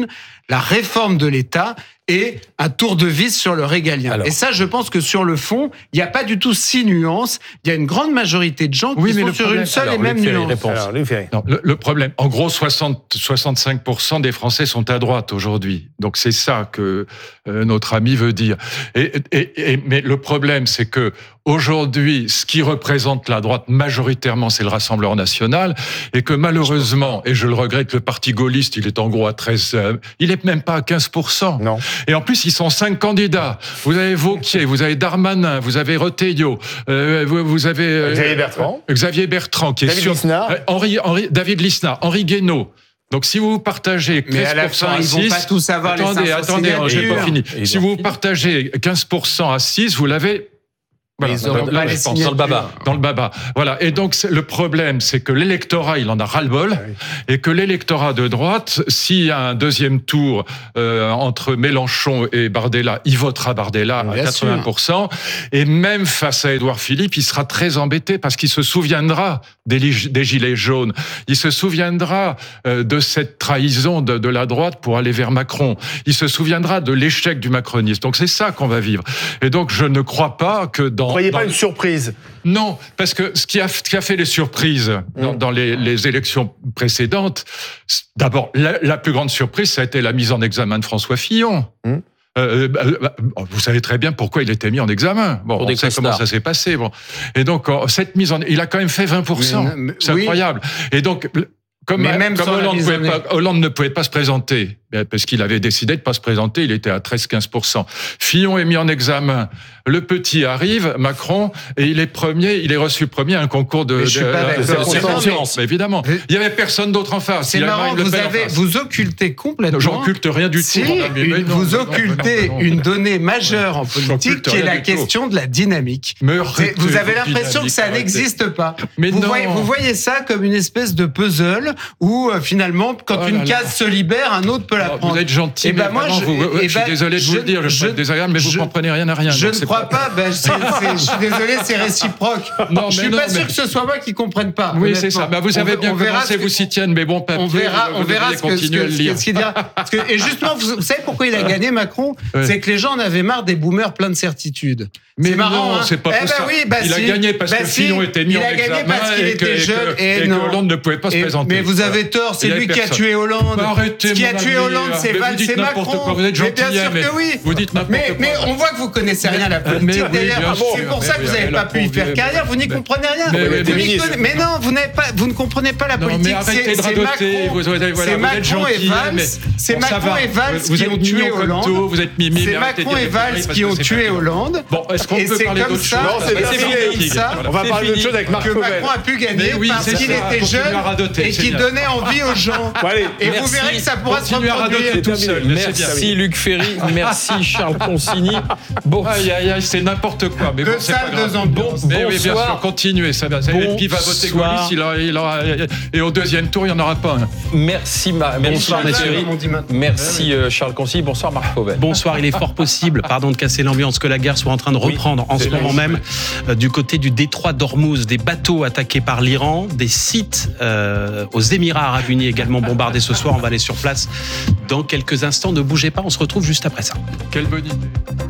Speaker 1: la réforme de l'État et un tour de vis sur le régalien.
Speaker 4: Alors.
Speaker 1: Et ça, je pense que sur le fond, il n'y a pas du tout six nuances. Il y a une grande majorité de gens qui
Speaker 3: Oui, mais
Speaker 1: sont
Speaker 3: le
Speaker 1: sur
Speaker 3: problème-
Speaker 1: une seule
Speaker 4: Alors,
Speaker 1: et même
Speaker 4: Luc Ferry
Speaker 1: nuance.
Speaker 4: répond.
Speaker 2: Alors, Luc Ferry.
Speaker 3: Non, le, le problème, en gros, soixante, soixante-cinq pour cent des Français sont à droite aujourd'hui. Donc c'est ça que euh, notre ami veut dire. Et, et, et, mais le problème, c'est que aujourd'hui, ce qui représente la droite majoritairement, c'est le Rassemblement national, et que malheureusement, et je le regrette, le parti gaulliste, il est en gros à treize, euh, il est même pas à quinze pour cent.
Speaker 2: Non.
Speaker 3: Et en plus, ils sont cinq candidats. Vous avez Wauquiez, vous avez Darmanin, vous avez Retailleau, euh, vous, vous avez euh,
Speaker 2: Xavier Bertrand.
Speaker 3: euh, Xavier Bertrand, qui
Speaker 2: David
Speaker 3: est sur
Speaker 2: Lisnard.
Speaker 3: euh, Henri, Henri, David Lisnard, Henri Guénaud. Donc, si vous partagez
Speaker 1: Mais à la
Speaker 3: quinze pour cent
Speaker 1: fin,
Speaker 3: à
Speaker 1: ils vont
Speaker 3: six,
Speaker 1: pas tous avoir les
Speaker 3: attendez,
Speaker 1: cinq cents
Speaker 3: attendez, j'ai
Speaker 1: signatures.
Speaker 3: pas fini.
Speaker 4: Et
Speaker 3: Si
Speaker 4: ils
Speaker 3: vous
Speaker 4: ont fini.
Speaker 3: partagez quinze pour cent à six, vous l'avez. Voilà,
Speaker 1: ils auront
Speaker 3: là,
Speaker 1: pas
Speaker 3: je
Speaker 1: les
Speaker 3: pense,
Speaker 4: dans le baba.
Speaker 3: dans le baba. Voilà. Et donc, c'est- le problème, c'est que l'électorat, il en a ras-le-bol.
Speaker 2: Ah oui.
Speaker 3: Et que l'électorat de droite, s'il y a un deuxième tour euh, entre Mélenchon et Bardella, il votera Bardella à
Speaker 1: Bien
Speaker 3: quatre-vingts pour cent. Et même face à Édouard Philippe, il sera très embêté parce qu'il se souviendra des, li- des Gilets jaunes. Il se souviendra euh, de cette trahison de, de la droite pour aller vers Macron. Il se souviendra de l'échec du macronisme. Donc, c'est ça qu'on va vivre. Et donc, je ne crois pas que dans...
Speaker 2: Vous croyez
Speaker 3: dans
Speaker 2: pas une surprise?
Speaker 3: Non, parce que ce qui a, ce qui a fait les surprises dans,
Speaker 2: Mm.
Speaker 3: dans les, les élections précédentes, c'est- d'abord, la, la plus grande surprise, ça a été la mise en examen de François Fillon.
Speaker 2: Mm.
Speaker 3: Euh, bah, bah, vous savez très bien pourquoi il était mis en examen. Bon,
Speaker 4: Pour
Speaker 3: on
Speaker 4: des
Speaker 3: sait comment
Speaker 4: costards.
Speaker 3: ça s'est passé. Bon, et donc euh, cette mise en, il a quand même fait vingt pour cent.
Speaker 1: Mais- mais-
Speaker 3: C'est
Speaker 1: oui.
Speaker 3: incroyable. Et donc. Comme,
Speaker 1: Mais même
Speaker 3: comme
Speaker 1: sans la
Speaker 3: Hollande,
Speaker 1: mise
Speaker 3: pouvait
Speaker 1: en
Speaker 3: pas, Hollande ne pouvait pas se présenter, parce qu'il avait décidé de pas se présenter, il était à treize à quinze pour cent. Fillon est mis en examen. Le petit arrive, Macron, et il est premier, il est reçu premier à un concours de,
Speaker 1: Mais je suis
Speaker 3: de-
Speaker 1: pas
Speaker 3: de-
Speaker 1: d'accord.
Speaker 3: de
Speaker 4: C'est
Speaker 3: circonstances. Mais évidemment.
Speaker 1: Mais-
Speaker 3: Il y avait personne d'autre en face.
Speaker 1: C'est
Speaker 3: Il y avait
Speaker 1: marrant,
Speaker 3: Marine Le
Speaker 1: vous,
Speaker 3: Pen en
Speaker 1: avez,
Speaker 3: face.
Speaker 1: vous occultez complètement.
Speaker 3: J'occulte rien du tout.
Speaker 1: Si,
Speaker 3: mon ami, mais
Speaker 1: une-
Speaker 3: non,
Speaker 1: vous
Speaker 3: non, non,
Speaker 1: occultez
Speaker 3: non, non,
Speaker 1: une
Speaker 3: non.
Speaker 1: donnée majeure en politique
Speaker 3: J'occulte
Speaker 1: qui est
Speaker 3: rien
Speaker 1: la
Speaker 3: du tout.
Speaker 1: question de la dynamique.
Speaker 3: Mais
Speaker 1: C'est-
Speaker 3: arrêtez
Speaker 1: Vous avez
Speaker 3: votre
Speaker 1: l'impression que
Speaker 3: dynamique,
Speaker 1: ça
Speaker 3: arrêtez.
Speaker 1: n'existe pas.
Speaker 3: Mais
Speaker 1: vous,
Speaker 3: non.
Speaker 1: voyez, vous voyez ça comme une espèce de puzzle où euh, finalement, quand
Speaker 3: Oh
Speaker 1: une
Speaker 3: là là.
Speaker 1: case se libère, un autre peut la
Speaker 3: Alors,
Speaker 1: prendre.
Speaker 3: Vous êtes gentil,
Speaker 1: Eh ben
Speaker 3: mais
Speaker 1: moi,
Speaker 3: vraiment,
Speaker 1: je-
Speaker 3: vous-
Speaker 1: eh
Speaker 3: je suis
Speaker 1: ben,
Speaker 3: désolé de vous
Speaker 1: je-
Speaker 3: le dire, je suis
Speaker 1: je-
Speaker 3: pas désagréable, mais vous
Speaker 1: je-
Speaker 3: comprenez rien à rien.
Speaker 1: Je
Speaker 3: donc
Speaker 1: ne
Speaker 3: c'est
Speaker 1: crois pas, ben, c'est- c'est- je suis désolé, c'est réciproque.
Speaker 3: Non,
Speaker 1: je
Speaker 3: mais
Speaker 1: suis
Speaker 3: non,
Speaker 1: pas
Speaker 3: mais-
Speaker 1: sûr que ce soit moi qui ne comprenne pas.
Speaker 3: Oui,
Speaker 1: honnêtement.
Speaker 3: c'est ça. Bah, vous avez
Speaker 1: On-
Speaker 3: bien
Speaker 1: on verra
Speaker 3: commencé,
Speaker 1: ce que-
Speaker 3: vous s'y tiennent mes bons papiers.
Speaker 1: On verra,
Speaker 3: vous
Speaker 1: on verra
Speaker 3: devriez
Speaker 1: ce que, ce
Speaker 3: continuer
Speaker 1: que,
Speaker 3: à le
Speaker 1: ce
Speaker 3: lire.
Speaker 1: que- ce qu'il dira. Parce que, et justement, vous, vous savez pourquoi il a gagné Macron?
Speaker 3: Ouais.
Speaker 1: C'est que les gens en avaient marre des boomers pleins de certitudes.
Speaker 3: Mais
Speaker 1: c'est marrant,
Speaker 3: non,
Speaker 1: hein.
Speaker 3: c'est pas
Speaker 1: eh
Speaker 3: pour
Speaker 1: ben
Speaker 3: ça.
Speaker 1: oui, bah
Speaker 3: il a
Speaker 1: si.
Speaker 3: gagné parce
Speaker 1: Bah
Speaker 3: que
Speaker 1: si.
Speaker 3: Fillon était mis
Speaker 1: il
Speaker 3: en
Speaker 1: a gagné
Speaker 3: examen
Speaker 1: parce qu'il
Speaker 3: et que,
Speaker 1: était
Speaker 3: et
Speaker 1: jeune
Speaker 3: que,
Speaker 1: et,
Speaker 3: et que
Speaker 1: non.
Speaker 3: Hollande ne pouvait pas se
Speaker 1: Et-
Speaker 3: présenter.
Speaker 1: Mais vous avez tort, c'est
Speaker 3: Il y
Speaker 1: lui
Speaker 3: avait
Speaker 1: qui a
Speaker 3: personne.
Speaker 1: tué Hollande.
Speaker 3: Bah, arrêtez,
Speaker 1: Ce qui a
Speaker 3: mon
Speaker 1: tué
Speaker 3: ami,
Speaker 1: Hollande,
Speaker 3: mais
Speaker 1: c'est
Speaker 3: vous
Speaker 1: Valls,
Speaker 3: dites
Speaker 1: c'est
Speaker 3: n'importe
Speaker 1: Macron.
Speaker 3: quoi, vous êtes
Speaker 1: Mais bien
Speaker 3: gentil,
Speaker 1: sûr
Speaker 3: mais
Speaker 1: que oui.
Speaker 3: vous dites n'importe
Speaker 1: mais,
Speaker 3: quoi.
Speaker 1: mais on voit que vous connaissez rien à la
Speaker 3: Mais
Speaker 1: politique.
Speaker 3: oui,
Speaker 1: D'ailleurs,
Speaker 3: bien
Speaker 1: c'est
Speaker 3: sûr,
Speaker 1: pour ça que
Speaker 3: mais
Speaker 1: vous
Speaker 3: oui,
Speaker 1: n'avez
Speaker 3: elle
Speaker 1: pas
Speaker 3: a
Speaker 1: pu y faire
Speaker 3: prouvé.
Speaker 1: carrière. Vous n'y
Speaker 3: Mais-
Speaker 1: comprenez rien.
Speaker 3: mais-
Speaker 1: Vous
Speaker 3: mais-
Speaker 1: n'y
Speaker 2: mais-
Speaker 1: connaissez- Mais non, vous n'avez pas, vous ne comprenez pas la
Speaker 3: Non,
Speaker 1: politique.
Speaker 3: mais arrêtez
Speaker 1: C'est
Speaker 3: de
Speaker 1: c'est
Speaker 3: radoter.
Speaker 1: Macron.
Speaker 3: Vous- vous- voilà,
Speaker 1: C'est
Speaker 3: vous êtes
Speaker 1: Macron et
Speaker 3: gentil,
Speaker 1: Valls.
Speaker 3: mais
Speaker 1: C'est
Speaker 3: bon, ça
Speaker 1: Macron
Speaker 3: va.
Speaker 1: et Valls
Speaker 3: Vous
Speaker 1: qui
Speaker 3: êtes
Speaker 1: ont tué
Speaker 3: mignon comme
Speaker 1: Hollande.
Speaker 3: tout, vous êtes mimi,
Speaker 1: C'est
Speaker 3: mais arrêtez de
Speaker 1: Macron et
Speaker 3: dire des
Speaker 1: Valls
Speaker 3: conneries parce
Speaker 1: qui
Speaker 3: que
Speaker 1: ont
Speaker 3: c'est
Speaker 1: tué
Speaker 3: pas bien.
Speaker 1: Hollande.
Speaker 3: Bon, est-ce qu'on
Speaker 1: Et
Speaker 3: peut
Speaker 1: c'est
Speaker 3: parler
Speaker 1: comme
Speaker 3: d'autre
Speaker 1: ça-
Speaker 3: chose
Speaker 2: Non, c'est
Speaker 1: et
Speaker 2: terminé.
Speaker 1: comme ça
Speaker 3: Voilà.
Speaker 2: On va
Speaker 4: C'est
Speaker 2: parler d'autre
Speaker 4: fini.
Speaker 2: chose avec Marc
Speaker 1: que
Speaker 2: Fauvel.
Speaker 1: Macron a pu gagner
Speaker 3: Mais oui,
Speaker 1: parce
Speaker 3: c'est
Speaker 1: qu'il
Speaker 3: ça.
Speaker 1: était
Speaker 3: Continuez
Speaker 1: jeune
Speaker 3: à radoter,
Speaker 1: et
Speaker 3: c'est
Speaker 1: qu'il
Speaker 3: bien.
Speaker 1: donnait envie aux gens.
Speaker 2: Bon, allez.
Speaker 1: Et vous
Speaker 4: Merci.
Speaker 1: verrez que ça pourra se
Speaker 3: Continuez à radoter
Speaker 1: reproduire.
Speaker 3: tout seul. mais c'est bien.
Speaker 4: Merci Luc Ferry, merci Charles Consigny. Bon,
Speaker 3: Aïe, aïe, aïe, c'est n'importe quoi. Mais
Speaker 1: Deux
Speaker 3: bon, c'est pas
Speaker 1: salles,
Speaker 3: grave.
Speaker 1: deux ambiances.
Speaker 3: Mais oui, bien
Speaker 4: Bonsoir.
Speaker 3: sûr, continuez. Ça va. Ça- et puis il va voter
Speaker 4: Bonsoir.
Speaker 3: gaulliste, il aura- il aura- et au deuxième tour, il n'y en aura pas un.
Speaker 4: merci, ma, merci
Speaker 1: Bonsoir,
Speaker 4: Luc
Speaker 1: messieurs.
Speaker 4: Ferry.
Speaker 1: Comme on dit maintenant.
Speaker 4: Merci euh, Charles Consigny. Bonsoir Marc Fauvel.
Speaker 5: Bonsoir, il est fort possible, pardon de casser l'ambiance, que la guerre soit en train de reprendre en ce moment même euh, du côté du détroit d'Ormuz, des bateaux attaqués par l'Iran, des sites euh, aux Émirats Arabes Unis également bombardés ce soir. On va aller sur place dans quelques instants. Ne bougez pas, on se retrouve juste après ça.
Speaker 3: Quelle bonne idée.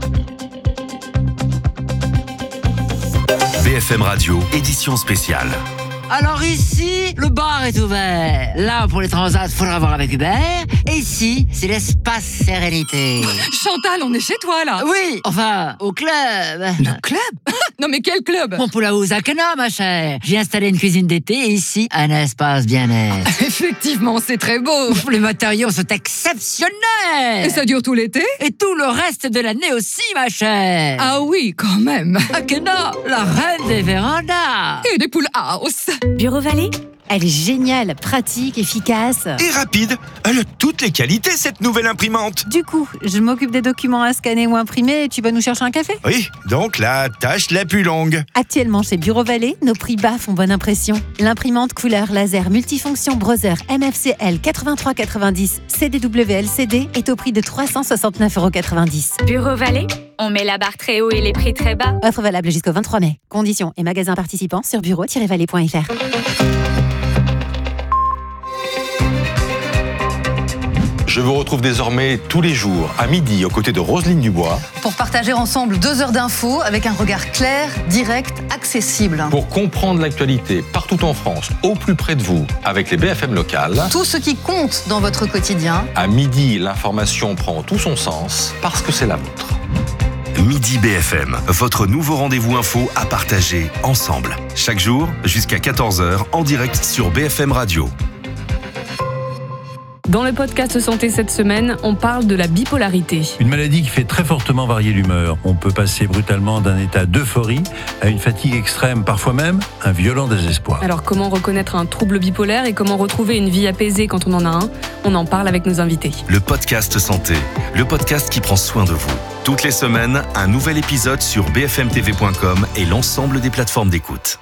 Speaker 6: B F M Radio, édition spéciale.
Speaker 7: Alors ici, le bar est ouvert. Là, pour les transats, faudra voir avec Hubert. Et ici, c'est l'espace sérénité.
Speaker 8: Chantal, on est chez toi là.
Speaker 7: Oui, enfin, au club.
Speaker 8: Le club? Non mais quel club?
Speaker 7: Mon poulaou Zakana, ma chère. J'ai installé une cuisine d'été et ici, un espace bien-être.
Speaker 8: Effectivement, c'est très beau.
Speaker 7: Les matériaux sont exceptionnels.
Speaker 8: Et ça dure tout l'été?
Speaker 7: Et tout le reste de l'année aussi, ma chère.
Speaker 8: Ah oui, quand même.
Speaker 7: Akena, la reine des vérandas.
Speaker 8: Et des poules house.
Speaker 9: Bureau Vallée, elle est géniale, pratique, efficace.
Speaker 10: Et rapide. Elle a toutes les qualités, cette nouvelle imprimante.
Speaker 9: Du coup, je m'occupe des documents à scanner ou imprimer et tu vas nous chercher un café?
Speaker 10: Oui, donc la tâche la plus longue.
Speaker 9: Actuellement chez Bureau Vallée, nos prix bas font bonne impression. L'imprimante couleur laser multifonction Brother M F C L quatre-vingt-trois quatre-vingt-dix C D W L C D est au prix de trois cent soixante-neuf euros quatre-vingt-dix.
Speaker 11: Bureau Vallée, on met la barre très haut et les prix très bas.
Speaker 9: Offre valable jusqu'au vingt-trois mai. Conditions et magasins participants sur bureau tiret vallée point f r.
Speaker 12: Je vous retrouve désormais tous les jours à midi aux côtés de Roselyne Dubois.
Speaker 13: Pour partager ensemble deux heures d'infos avec un regard clair, direct, accessible.
Speaker 12: Pour comprendre l'actualité partout en France, au plus près de vous, avec les B F M locales.
Speaker 13: Tout ce qui compte dans votre quotidien.
Speaker 12: À midi, l'information prend tout son sens parce que c'est la vôtre.
Speaker 6: Midi B F M, votre nouveau rendez-vous info à partager ensemble. Chaque jour, jusqu'à quatorze heures, en direct sur B F M Radio.
Speaker 14: Dans le podcast Santé cette semaine, on parle de la bipolarité.
Speaker 15: Une maladie qui fait très fortement varier l'humeur. On peut passer brutalement d'un état d'euphorie à une fatigue extrême, parfois même un violent désespoir.
Speaker 14: Alors comment reconnaître un trouble bipolaire et comment retrouver une vie apaisée quand on en a un ? On en parle avec nos invités.
Speaker 6: Le podcast Santé, le podcast qui prend soin de vous. Toutes les semaines, un nouvel épisode sur b f m t v point com et l'ensemble des plateformes d'écoute.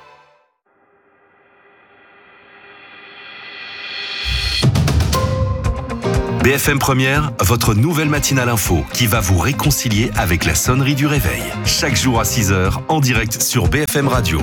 Speaker 6: B F M Première, votre nouvelle matinale info qui va vous réconcilier avec la sonnerie du réveil. Chaque jour à six heures, en direct sur B F M Radio.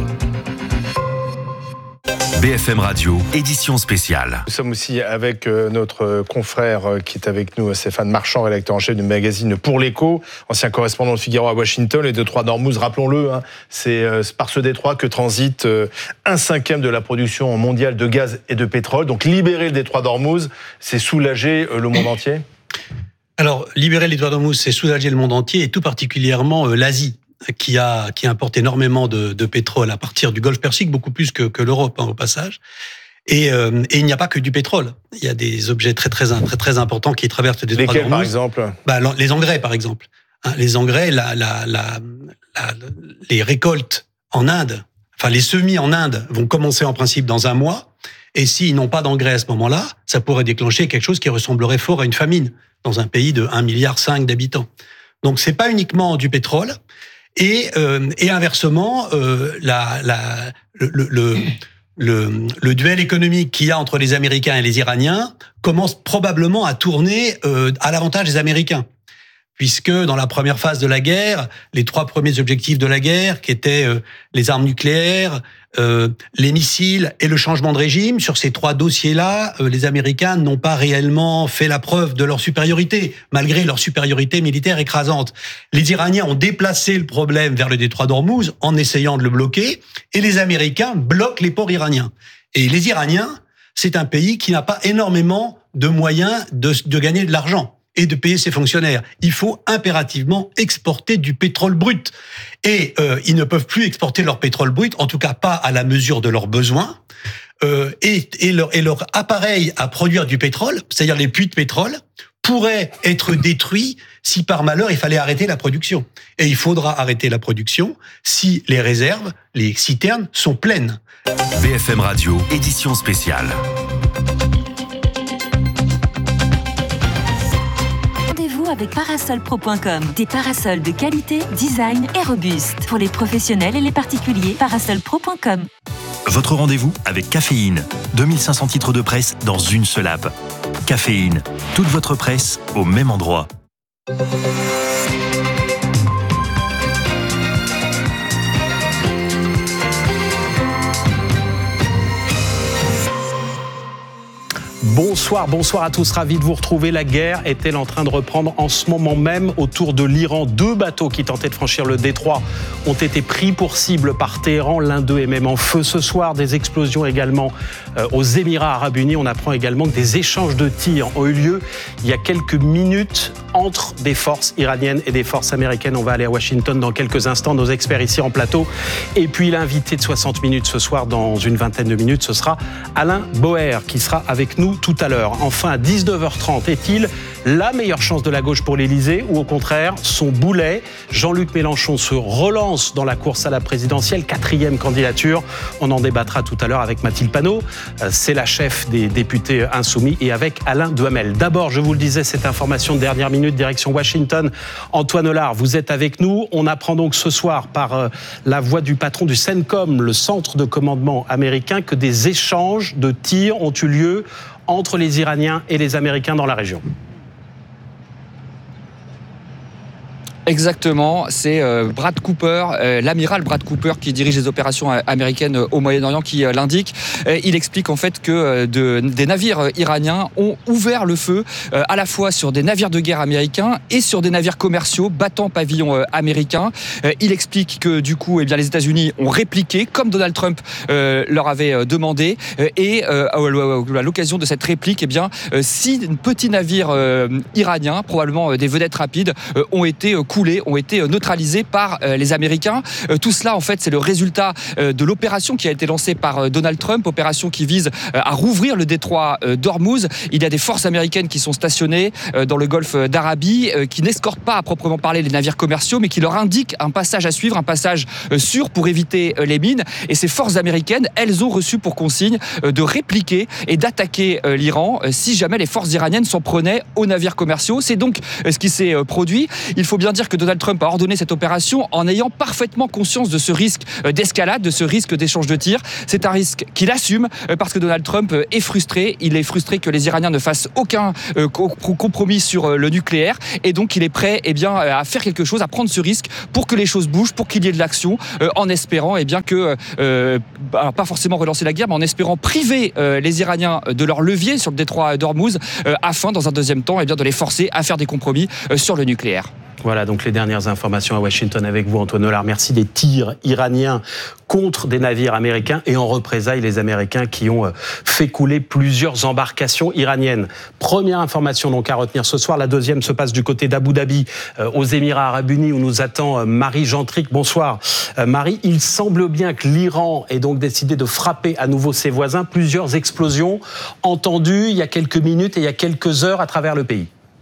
Speaker 6: B F M Radio, édition spéciale.
Speaker 2: Nous sommes aussi avec notre confrère qui est avec nous, Stéphane Marchand, rédacteur en chef du magazine Pour l'Écho, ancien correspondant de Figaro à Washington. Les détroits d'Ormuz, rappelons-le, hein, c'est par ce détroit que transite un cinquième de la production mondiale de gaz et de pétrole. Donc libérer le détroit d'Ormuz, c'est soulager le monde entier ?
Speaker 5: Alors, libérer le détroit d'Ormuz, c'est soulager le monde entier et tout particulièrement l'Asie, qui a qui importe énormément de, de pétrole à partir du Golfe Persique, beaucoup plus que, que l'Europe, hein, au passage. Et, euh, et il n'y a pas que du pétrole. Il y a des objets très très très très importants qui traversent le détroit d'Ormuz.
Speaker 2: Lesquels, par exemple ?
Speaker 5: Bah, les engrais, par exemple. Hein, les engrais, la, la, la, la, les récoltes en Inde, enfin les semis en Inde vont commencer en principe dans un mois. Et s'ils n'ont pas d'engrais à ce moment-là, ça pourrait déclencher quelque chose qui ressemblerait fort à une famine dans un pays de un virgule cinq milliard d'habitants. Donc c'est pas uniquement du pétrole. Et, euh, et inversement, euh, la, la, le, le, le, le duel économique qu'il y a entre les Américains et les Iraniens commence probablement à tourner euh, à l'avantage des Américains. Puisque dans la première phase de la guerre, les trois premiers objectifs de la guerre, qui étaient euh, les armes nucléaires, euh, les missiles et le changement de régime, sur ces trois dossiers-là, euh, les Américains n'ont pas réellement fait la preuve de leur supériorité, malgré leur supériorité militaire écrasante. Les Iraniens ont déplacé le problème vers le détroit d'Ormuz en essayant de le bloquer, et les Américains bloquent les ports iraniens. Et les Iraniens, c'est un pays qui n'a pas énormément de moyens de, de gagner de l'argent et de payer ses fonctionnaires. Il faut impérativement exporter du pétrole brut. Et euh, ils ne peuvent plus exporter leur pétrole brut, en tout cas pas à la mesure de leurs besoins. Euh, et, et, leur, et leur appareil à produire du pétrole, c'est-à-dire les puits de pétrole, pourrait être détruit si par malheur il fallait arrêter la production. Et il faudra arrêter la production si les réserves, les citernes sont pleines.
Speaker 6: B F M Radio, édition spéciale.
Speaker 16: Avec parasol pro point com. Des parasols de qualité, design et robustes. Pour les professionnels et les particuliers, parasol pro point com.
Speaker 6: Votre rendez-vous avec Caféine. deux mille cinq cents titres de presse dans une seule app. Caféine, toute votre presse au même endroit.
Speaker 5: Bonsoir, bonsoir à tous, ravi de vous retrouver. La guerre est-elle en train de reprendre en ce moment même autour de l'Iran ? Deux bateaux qui tentaient de franchir le détroit ont été pris pour cible par Téhéran. L'un d'eux est même en feu ce soir. Des explosions également aux Émirats Arabes Unis. On apprend également que des échanges de tirs ont eu lieu il y a quelques minutes entre des forces iraniennes et des forces américaines. On va aller à Washington dans quelques instants. Nos experts ici en plateau. Et puis l'invité de soixante minutes ce soir, dans une vingtaine de minutes, ce sera Alain Boer qui sera avec nous tout à l'heure. Enfin, à dix-neuf heures trente, est-il la meilleure chance de la gauche pour l'Élysée ou au contraire son boulet ? Jean-Luc Mélenchon se relance dans la course à la présidentielle, quatrième candidature. On en débattra tout à l'heure avec Mathilde Panot, c'est la chef des députés insoumis, et avec Alain Duhamel. D'abord, je vous le disais, cette information de dernière minute, direction Washington. Antoine Hollard, vous êtes avec nous. On apprend donc ce soir par la voix du patron du CENTCOM, le centre de commandement américain, que des échanges de tirs ont eu lieu entre les Iraniens et les Américains dans la région.
Speaker 17: Exactement, c'est euh, Brad Cooper, euh, l'amiral Brad Cooper qui dirige les opérations euh, américaines au Moyen-Orient qui euh, l'indique. Euh, il explique en fait que euh, de, des navires euh, iraniens ont ouvert le feu euh, à la fois sur des navires de guerre américains et sur des navires commerciaux battant pavillon euh, américain. Euh, il explique que du coup, eh bien, les États-Unis ont répliqué comme Donald Trump euh, leur avait euh, demandé. Euh, et euh, à l'occasion de cette réplique, eh bien, euh, six petits navires euh, iraniens, probablement euh, des vedettes rapides, euh, ont été euh, coulés, ont été euh, neutralisés par euh, les Américains. Euh, tout cela, en fait, c'est le résultat euh, de l'opération qui a été lancée par euh, Donald Trump, opération qui vise euh, à rouvrir le détroit euh, d'Ormuz. Il y a des forces américaines qui sont stationnées euh, dans le golfe d'Arabie, euh, qui n'escortent pas à proprement parler les navires commerciaux, mais qui leur indiquent un passage à suivre, un passage euh, sûr pour éviter euh, les mines. Et ces forces américaines, elles ont reçu pour consigne euh, de répliquer et d'attaquer euh, l'Iran euh, si jamais les forces iraniennes s'en prenaient aux navires commerciaux. C'est donc euh, ce qui s'est euh, produit. Il faut bien dire que Donald Trump a ordonné cette opération en ayant parfaitement conscience de ce risque euh, d'escalade, de ce risque d'échange de tirs. C'est un risque qu'il assume euh, parce que Donald Trump euh, est frustré. Il est frustré que les Iraniens ne fassent aucun euh, compromis sur euh, le nucléaire et donc il est prêt eh bien, à faire quelque chose, à prendre ce risque pour que les choses bougent, pour qu'il y ait de l'action, euh, en espérant eh bien, que, euh, alors pas forcément relancer la guerre, mais en espérant priver euh, les Iraniens de leur levier sur le détroit d'Ormuz euh, afin, dans un deuxième temps, eh bien, de les forcer à faire des compromis euh, sur le nucléaire.
Speaker 5: Voilà donc les dernières informations à Washington avec vous, Antoine Hollard. Merci. Des tirs iraniens contre des navires américains et en représailles les Américains qui ont fait couler plusieurs embarcations iraniennes. Première information donc à retenir ce soir. La deuxième se passe du côté d'Abu Dhabi, euh, aux Émirats Arabes Unis, où nous attend euh, Marie Gentric. Bonsoir euh, Marie. Il semble bien que l'Iran ait donc décidé de frapper à nouveau ses voisins. Plusieurs explosions entendues il y a quelques minutes et il y a quelques heures à travers le pays.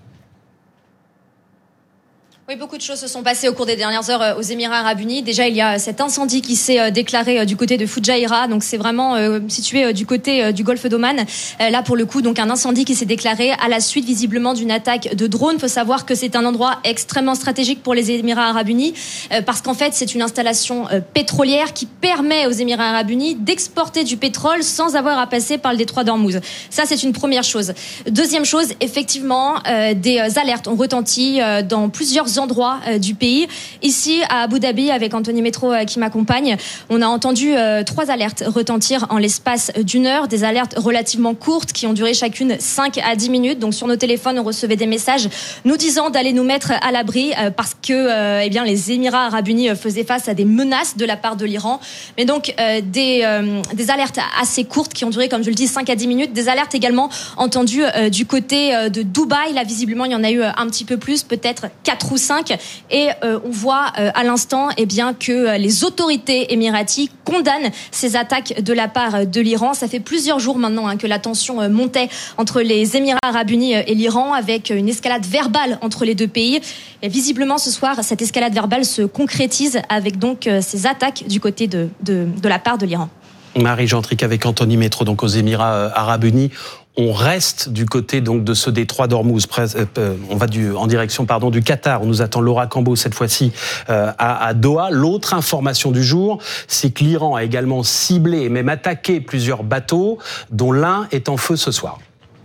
Speaker 18: Oui, beaucoup de choses se sont passées au cours des dernières heures aux Émirats Arabes Unis. Déjà, il y a cet incendie qui s'est déclaré du côté de Fujairah, donc c'est vraiment euh, situé du côté du golfe d'Oman. Euh, là, pour le coup, donc un incendie qui s'est déclaré à la suite visiblement d'une attaque de drone. Il faut savoir que c'est un endroit extrêmement stratégique pour les Émirats Arabes Unis euh, parce qu'en fait, c'est une installation euh, pétrolière qui permet aux Émirats Arabes Unis d'exporter du pétrole sans avoir à passer par le détroit d'Ormuz. Ça, c'est une première chose. Deuxième chose, effectivement, euh, des alertes ont retenti euh, dans plusieurs endroits euh, du pays. Ici, à Abu Dhabi, avec Anthony Métro euh, qui m'accompagne, on a entendu euh, trois alertes retentir en l'espace d'une heure, des alertes relativement courtes qui ont duré chacune cinq à dix minutes. Donc sur nos téléphones, on recevait des messages nous disant d'aller nous mettre à l'abri euh, parce que euh, eh bien, les Émirats Arabes Unis faisaient face à des menaces de la part de l'Iran. Mais donc euh, des, euh, des alertes assez courtes qui ont duré, comme je le dis, cinq à dix minutes. Des alertes également entendues euh, du côté euh, de Dubaï. Là, visiblement, il y en a eu euh, un petit peu plus, peut-être quatre ou cinq. Et euh, on voit euh, à l'instant eh bien, que euh, les autorités émiraties condamnent ces attaques de la part de l'Iran. Ça fait plusieurs jours maintenant hein, que la tension euh, montait entre les Émirats Arabes Unis et l'Iran, avec une escalade verbale entre les deux pays. Et visiblement, ce soir, cette escalade verbale se concrétise avec donc euh, ces attaques du côté de, de, de la part de l'Iran.
Speaker 5: Marie Gentric avec Anthony Métro, donc aux Émirats Arabes Unis. On reste du côté donc de ce détroit d'Ormuz. On va du, en direction pardon, du Qatar, où nous attend Laura Cambo cette fois-ci euh, à, à Doha. L'autre information du jour, c'est que l'Iran a également ciblé et même attaqué plusieurs bateaux, dont l'un est en feu ce soir.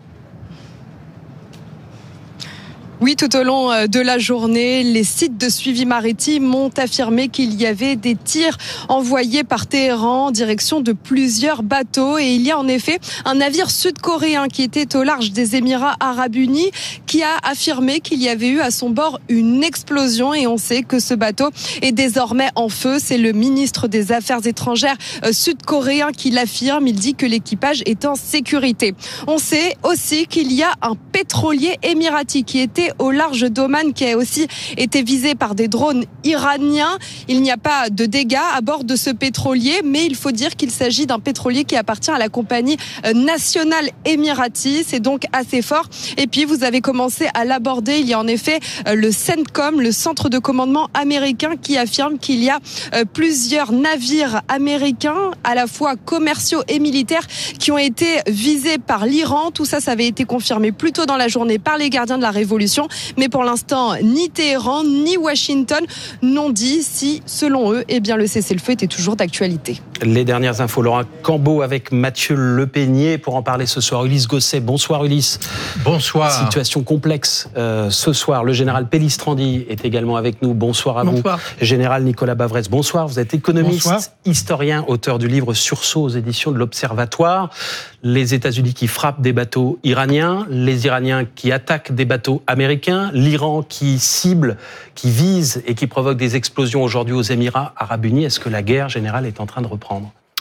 Speaker 19: Oui, tout au long de la journée, les sites de suivi maritime ont affirmé qu'il y avait des tirs envoyés par Téhéran en direction de plusieurs bateaux. Et il y a en effet un navire sud-coréen qui était au large des Émirats Arabes Unis qui a affirmé qu'il y avait eu à son bord une explosion. Et on sait que ce bateau est désormais en feu. C'est le ministre des Affaires étrangères sud-coréen qui l'affirme. Il dit que l'équipage est en sécurité. On sait aussi qu'il y a un pétrolier émirati qui était au large d'Oman, qui a aussi été visé par des drones iraniens. Il n'y a pas de dégâts à bord de ce pétrolier, mais il faut dire qu'il s'agit d'un pétrolier qui appartient à la compagnie nationale émirati. C'est donc assez fort. Et puis, vous avez commencé à l'aborder. Il y a en effet le CENTCOM, le centre de commandement américain, qui affirme qu'il y a plusieurs navires américains, à la fois commerciaux et militaires, qui ont été visés par l'Iran. Tout ça, ça avait été confirmé plus tôt dans la journée par les gardiens de la Révolution. Mais pour l'instant, ni Téhéran, ni Washington n'ont dit si, selon eux, eh bien, le cessez-le-feu était toujours d'actualité.
Speaker 5: Les dernières infos, Laurent Cambo avec Mathieu Lepénier pour en parler ce soir. Ulysse Gosset, bonsoir Ulysse.
Speaker 3: Bonsoir.
Speaker 5: Situation complexe euh, ce soir. Le général Pellistrandi est également avec nous. Bonsoir à
Speaker 20: bonsoir.
Speaker 5: vous. Général Nicolas Bavrez, bonsoir. Vous êtes économiste,
Speaker 20: bonsoir.
Speaker 5: historien, auteur du livre Sursaut aux éditions de l'Observatoire. Les États-Unis qui frappent des bateaux iraniens, les Iraniens qui attaquent des bateaux américains, l'Iran qui cible, qui vise et qui provoque des explosions aujourd'hui aux Émirats arabes unis. Est-ce que la guerre générale est en train de reprendre ?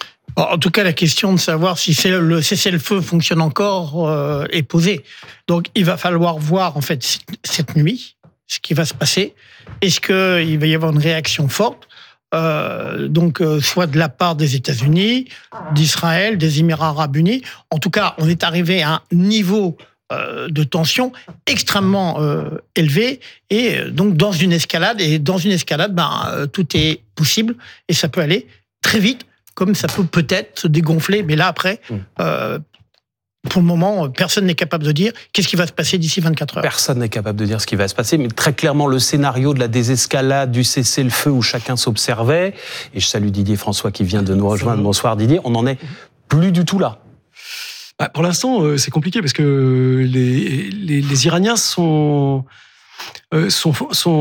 Speaker 20: En tout cas, la question de savoir si le cessez-le-feu fonctionne encore euh, est posée. Donc, il va falloir voir, en fait, cette nuit, ce qui va se passer. Est-ce qu'il va y avoir une réaction forte euh, donc, euh, soit de la part des États-Unis, d'Israël, des Émirats arabes unis. En tout cas, on est arrivé à un niveau euh, de tension extrêmement euh, élevé. Et euh, donc, dans une escalade, et dans une escalade, ben, euh, tout est possible. Et ça peut aller très vite, comme ça peut peut-être se dégonfler. Mais là, après, euh, pour le moment, personne n'est capable de dire qu'est-ce qui va se passer d'ici vingt-quatre heures.
Speaker 5: Personne n'est capable de dire ce qui va se passer, mais très clairement, le scénario de la désescalade, du cessez-le-feu où chacun s'observait, et je salue Didier François qui vient de nous rejoindre. Bonsoir Didier, on n'en est plus du tout là.
Speaker 21: Bah, pour l'instant, euh, c'est compliqué parce que les, les, les Iraniens sont, euh, sont,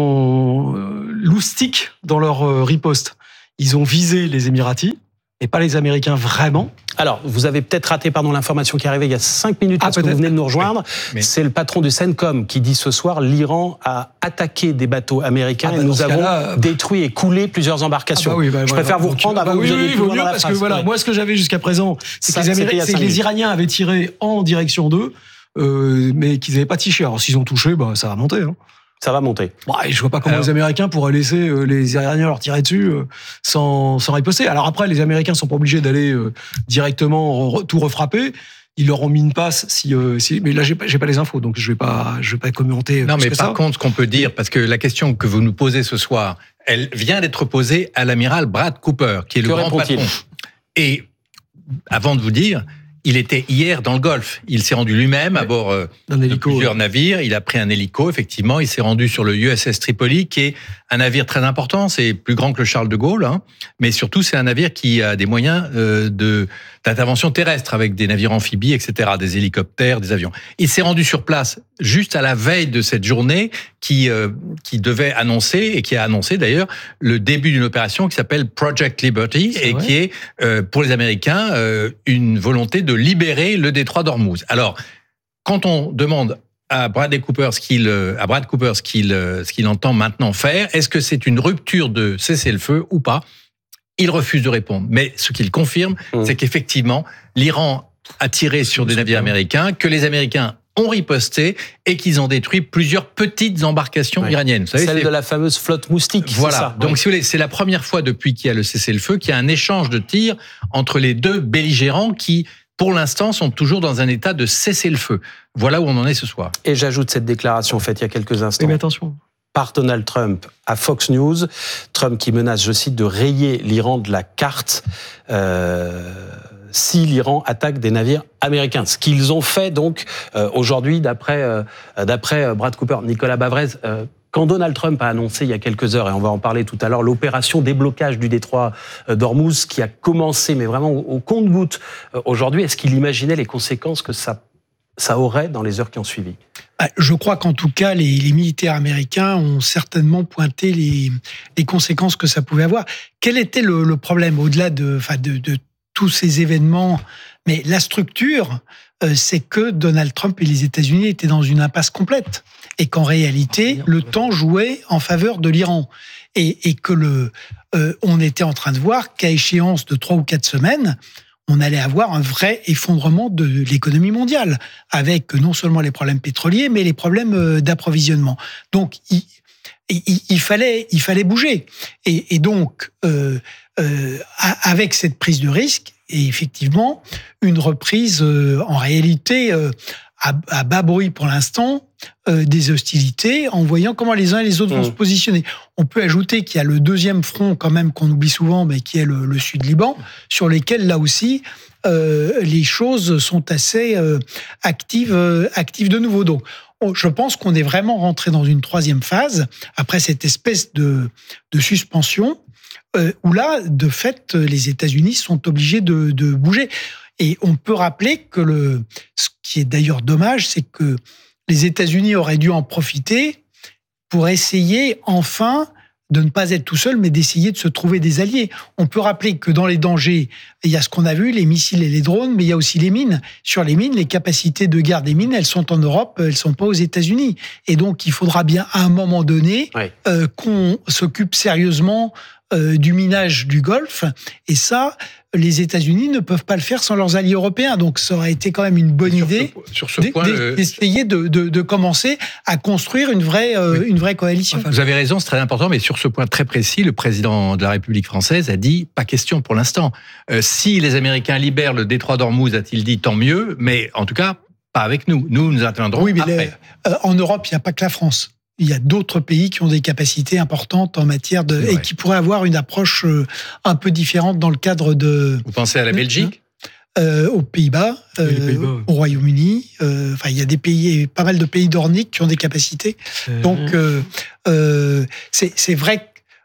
Speaker 21: sont euh, loustiques dans leur euh, riposte. Ils ont visé les Émiratis, et pas les Américains vraiment.
Speaker 5: Alors, vous avez peut-être raté pardon, l'information qui est arrivée il y a cinq minutes, parce ah, que vous venez de nous rejoindre. Oui, mais... C'est le patron du CENTCOM qui dit ce soir l'Iran a attaqué des bateaux américains ah, bah, et nous avons cas-là... détruit et coulé plusieurs embarcations. Ah, bah oui, bah, Je préfère voilà, vous reprendre tu... avant bah, que oui, vous ayez oui, plus loin dans la
Speaker 21: parce
Speaker 5: phrase.
Speaker 21: Que, voilà, ouais. Moi, ce que j'avais jusqu'à présent, c'est Ça, que, les, Améri... c'est que les Iraniens avaient tiré en direction d'eux, euh, mais qu'ils n'avaient pas touché. Alors, s'ils ont touché, bah, ça va monter. Hein.
Speaker 5: Ça va monter.
Speaker 21: Bah, je vois pas comment Alors, les Américains pourraient laisser euh, les Iraniens leur tirer dessus euh, sans, sans riposter. Alors après, les Américains sont pas obligés d'aller euh, directement re, tout refrapper. Ils leur ont mis une passe. Si, euh, si, mais là, j'ai pas, j'ai pas les infos, donc je vais pas, je vais pas commenter.
Speaker 22: Non, mais
Speaker 21: que
Speaker 22: par
Speaker 21: ça.
Speaker 22: contre, ce qu'on peut dire, parce que la question que vous nous posez ce soir, elle vient d'être posée à l'amiral Brad Cooper, qui est que le grand patron. Et avant de vous dire. Il était hier dans le Golfe. Il s'est rendu lui-même oui. à bord euh, de hélico, plusieurs ouais. navires. Il a pris un hélico, effectivement. Il s'est rendu sur le U S S Tripoli, qui est un navire très important. C'est plus grand que le Charles de Gaulle, hein. Mais surtout, c'est un navire qui a des moyens euh, de d'intervention terrestre avec des navires amphibies, et cetera, des hélicoptères, des avions. Il s'est rendu sur place juste à la veille de cette journée qui euh, qui devait annoncer et qui a annoncé d'ailleurs le début d'une opération qui s'appelle Project Liberty c'est et vrai. qui est euh, pour les Américains euh, une volonté de libérer le détroit d'Ormuz. Alors, quand on demande à Bradley Cooper ce qu'il à Brad Cooper ce qu'il ce qu'il entend maintenant faire, est-ce que c'est une rupture de cessez-le-feu ou pas? Il refuse de répondre. Mais ce qu'il confirme, mmh. c'est qu'effectivement, l'Iran a tiré sur des navires américains, que les Américains ont riposté et qu'ils ont détruit plusieurs petites embarcations ouais. iraniennes. Vous savez,
Speaker 5: Celle
Speaker 22: c'est...
Speaker 5: de la fameuse flotte moustique.
Speaker 22: Voilà.
Speaker 5: C'est ça.
Speaker 22: Donc,
Speaker 5: ouais.
Speaker 22: si vous voulez, c'est la première fois depuis qu'il y a le cessez-le-feu qu'il y a un échange de tirs entre les deux belligérants qui, pour l'instant, sont toujours dans un état de cessez-le-feu. Voilà où on en est ce soir.
Speaker 5: Et j'ajoute cette déclaration faite il y a quelques instants.
Speaker 21: Mais attention.
Speaker 5: Par Donald Trump à Fox News. Trump qui menace, je cite, de rayer l'Iran de la carte euh, si l'Iran attaque des navires américains. Ce qu'ils ont fait donc euh, aujourd'hui d'après, euh, d'après Brad Cooper. Nicolas Bavrez, euh, quand Donald Trump a annoncé il y a quelques heures, et on va en parler tout à l'heure, l'opération déblocage du détroit d'Ormuz qui a commencé, mais vraiment au, au compte-gouttes euh, aujourd'hui, est-ce qu'il imaginait les conséquences que ça, ça aurait dans les heures qui ont suivi ?
Speaker 20: Je crois qu'en tout cas, les, les militaires américains ont certainement pointé les, les conséquences que ça pouvait avoir. Quel était le, le problème au-delà de, enfin de, de tous ces événements? Mais la structure, euh, c'est que Donald Trump et les États-Unis étaient dans une impasse complète et qu'en réalité, le temps jouait en faveur de l'Iran et, et que le, euh, on était en train de voir qu'à échéance de trois ou quatre semaines, on allait avoir un vrai effondrement de l'économie mondiale, avec non seulement les problèmes pétroliers, mais les problèmes d'approvisionnement. Donc, il, il, il, fallait, il fallait bouger. Et, et donc, euh, euh, avec cette prise de risque, et effectivement, une reprise, euh, en réalité, euh, à, à bas bruit pour l'instant, euh, des hostilités, en voyant comment les uns et les autres mmh. vont se positionner. On peut ajouter qu'il y a le deuxième front, quand même, qu'on oublie souvent, mais qui est le, le Sud-Liban, sur lesquels, là aussi, euh, les choses sont assez euh, actives, euh, actives de nouveau. Donc, on, je pense qu'on est vraiment rentré dans une troisième phase, après cette espèce de, de suspension, euh, où là, de fait, les États-Unis sont obligés de, de bouger. Et on peut rappeler que le, ce qui est d'ailleurs dommage, c'est que les États-Unis auraient dû en profiter pour essayer enfin de ne pas être tout seul, mais d'essayer de se trouver des alliés. On peut rappeler que dans les dangers, il y a ce qu'on a vu, les missiles et les drones, mais il y a aussi les mines. Sur les mines, les capacités de guerre des mines, elles sont en Europe, elles ne sont pas aux États-Unis. Et donc, il faudra bien, à un moment donné, ouais. euh, qu'on s'occupe sérieusement euh, du minage du Golfe. Et ça, les États-Unis ne peuvent pas le faire sans leurs alliés européens. Donc, ça aurait été quand même une bonne
Speaker 22: sur
Speaker 20: idée
Speaker 22: ce, sur ce point,
Speaker 20: d'essayer de, de, de commencer à construire une vraie, euh, oui. une vraie coalition.
Speaker 22: Enfin, vous avez raison, c'est très important, mais sur ce point très précis, le président de la République française a dit « pas question pour l'instant euh, ». Si les Américains libèrent le détroit d'Ormuz, a-t-il dit, tant mieux, mais en tout cas, pas avec nous. Nous, nous interviendrons
Speaker 20: oui, mais
Speaker 22: après.
Speaker 20: Les, euh, en Europe, il n'y a pas que la France. Il y a d'autres pays qui ont des capacités importantes en matière de... et qui pourraient avoir une approche un peu différente dans le cadre de...
Speaker 22: Vous pensez à la Belgique ?
Speaker 20: euh, Aux Pays-Bas, euh, Pays-Bas ouais. au Royaume-Uni. Euh, enfin, il y a des pays, pas mal de pays nordiques qui ont des capacités. Euh... Donc, euh, euh, c'est, c'est vrai que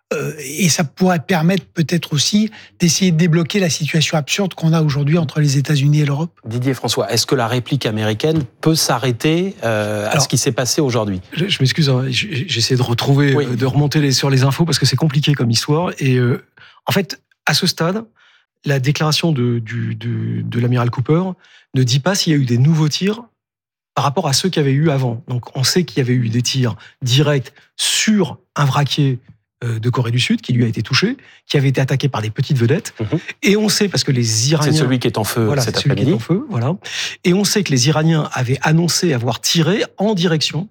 Speaker 20: et ça pourrait permettre peut-être aussi d'essayer de débloquer la situation absurde qu'on a aujourd'hui entre les États-Unis et l'Europe.
Speaker 5: Didier François, est-ce que la réplique américaine peut s'arrêter euh, à Alors, ce qui s'est passé aujourd'hui ?
Speaker 21: Je, je m'excuse, hein, j'essaie de retrouver, oui. de remonter les, sur les infos parce que c'est compliqué comme histoire. Et euh, en fait, à ce stade, la déclaration de, du, de, de l'amiral Cooper ne dit pas s'il y a eu des nouveaux tirs par rapport à ceux qu'il y avait eu avant. Donc, on sait qu'il y avait eu des tirs directs sur un vraquier de Corée du Sud, qui lui a été touché, qui avait été attaqué par des petites vedettes. Mmh. Et on sait, parce que les Iraniens...
Speaker 5: C'est celui qui est en feu
Speaker 21: voilà,
Speaker 5: cet
Speaker 21: c'est celui
Speaker 5: après-midi.
Speaker 21: Qui est en feu, voilà. Et on sait que les Iraniens avaient annoncé avoir tiré en direction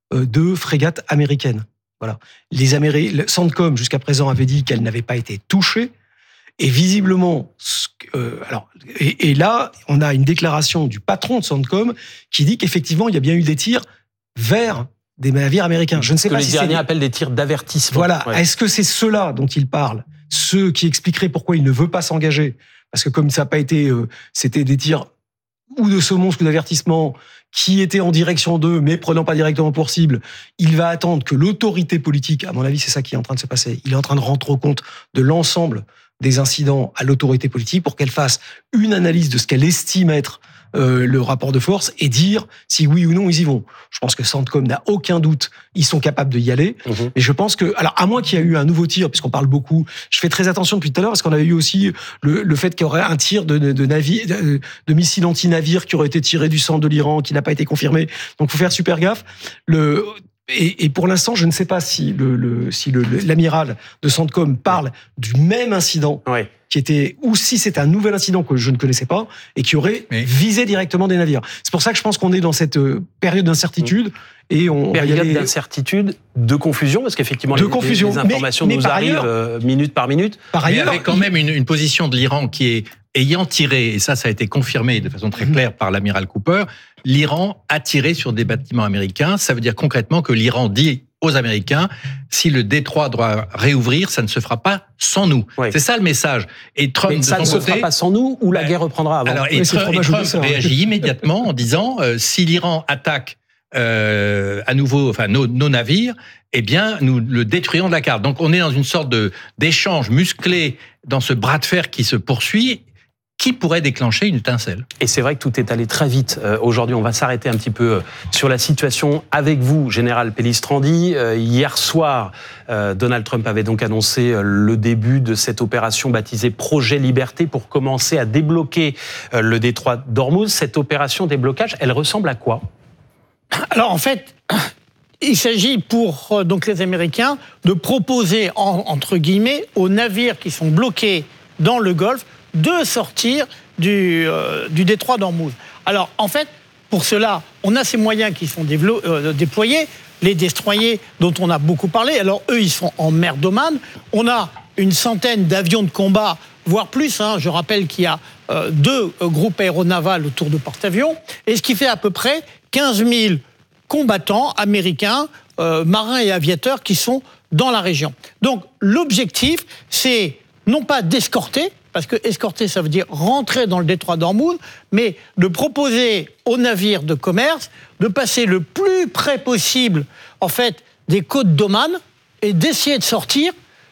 Speaker 21: de frégates américaines. Voilà. Les Améri... Centcom, jusqu'à présent, avait dit qu'elle n'avait pas été touchée. Et visiblement... Euh, alors, et, et là, on a une déclaration du patron de Centcom qui dit qu'effectivement, il y a bien eu des tirs vers... des navires américains. Je ne sais
Speaker 5: que
Speaker 21: pas
Speaker 5: les
Speaker 21: si
Speaker 5: Iraniens
Speaker 21: c'est...
Speaker 5: appellent des tirs d'avertissement.
Speaker 21: Voilà.
Speaker 5: Ouais.
Speaker 21: Est-ce que c'est ceux-là dont il parle, ceux qui expliqueraient pourquoi il ne veut pas s'engager ? Parce que comme ça n'a pas été... Euh, c'était des tirs ou de semonce ou d'avertissement qui étaient en direction d'eux, mais prenant pas directement pour cible, il va attendre que l'autorité politique, à mon avis, c'est ça qui est en train de se passer, il est en train de rendre compte de l'ensemble des incidents à l'autorité politique pour qu'elle fasse une analyse de ce qu'elle estime être Euh, le rapport de force et dire si oui ou non ils y vont. Je pense que Centcom n'a aucun doute, ils sont capables de y aller. Mmh. Mais je pense que, alors à moins qu'il y ait eu un nouveau tir, puisqu'on parle beaucoup, je fais très attention depuis tout à l'heure parce qu'on avait eu aussi le, le fait qu'il y aurait un tir de, de, de, navire, de, de missiles anti-navires qui aurait été tiré du centre de l'Iran, qui n'a pas été confirmé. Donc faut faire super gaffe. Le Et, et pour l'instant, je ne sais pas si, le, le, si le, l'amiral de Centcom parle du même incident ouais. qui était, ou si c'est un nouvel incident que je ne connaissais pas et qui aurait Mais... visé directement des navires. C'est pour ça que je pense qu'on est dans cette période d'incertitude. Et on
Speaker 5: période
Speaker 21: aller...
Speaker 5: d'incertitude, de confusion, parce qu'effectivement,
Speaker 21: de
Speaker 5: les,
Speaker 21: confusion.
Speaker 5: les informations
Speaker 21: mais, mais
Speaker 5: nous arrivent
Speaker 21: ailleurs,
Speaker 5: minute par minute.
Speaker 21: Par ailleurs,
Speaker 22: mais avec quand même une, une position de l'Iran qui est, ayant tiré, et ça, ça a été confirmé de façon très claire par l'amiral Cooper, l'Iran a tiré sur des bâtiments américains. Ça veut dire concrètement que l'Iran dit aux Américains, si le détroit doit réouvrir, ça ne se fera pas sans nous. Oui. C'est ça le message. Et Trump,
Speaker 5: mais ça
Speaker 22: de
Speaker 5: ne
Speaker 22: son
Speaker 5: se
Speaker 22: côté,
Speaker 5: fera pas sans nous ou la guerre reprendra avant.
Speaker 22: Alors, et, oui, Trump, et Trump réagit immédiatement en disant, euh, si l'Iran attaque euh, à nouveau, enfin nos, nos navires, eh bien, nous le détruisons de la carte. Donc, on est dans une sorte de d'échange musclé dans ce bras de fer qui se poursuit. Qui pourrait déclencher une étincelle ?
Speaker 5: Et c'est vrai que tout est allé très vite. Euh, aujourd'hui, on va s'arrêter un petit peu sur la situation avec vous, Général Pellistrandi. Euh, hier soir, euh, Donald Trump avait donc annoncé le début de cette opération baptisée Projet Liberté pour commencer à débloquer euh, le détroit d'Ormuz. Cette opération déblocage, elle ressemble à quoi ?
Speaker 1: Alors en fait, il s'agit pour donc les Américains de proposer, en, entre guillemets, aux navires qui sont bloqués dans le Golfe, de sortir du, euh, du détroit d'Ormuz. Alors, en fait, pour cela, on a ces moyens qui sont dévelop- euh, déployés, les destroyers dont on a beaucoup parlé. Alors, eux, ils sont en mer d'Oman. On a une centaine d'avions de combat, voire plus. Hein. Je rappelle qu'il y a euh, deux euh, groupes aéronavals autour de porte-avions, et ce qui fait à peu près quinze mille combattants américains, euh, marins et aviateurs qui sont dans la région. Donc, l'objectif, c'est non pas d'escorter, parce que escorter, ça veut dire rentrer dans le détroit d'Ormuz, mais de proposer aux navires de commerce de passer le plus près possible, en fait, des côtes d'Oman et d'essayer de sortir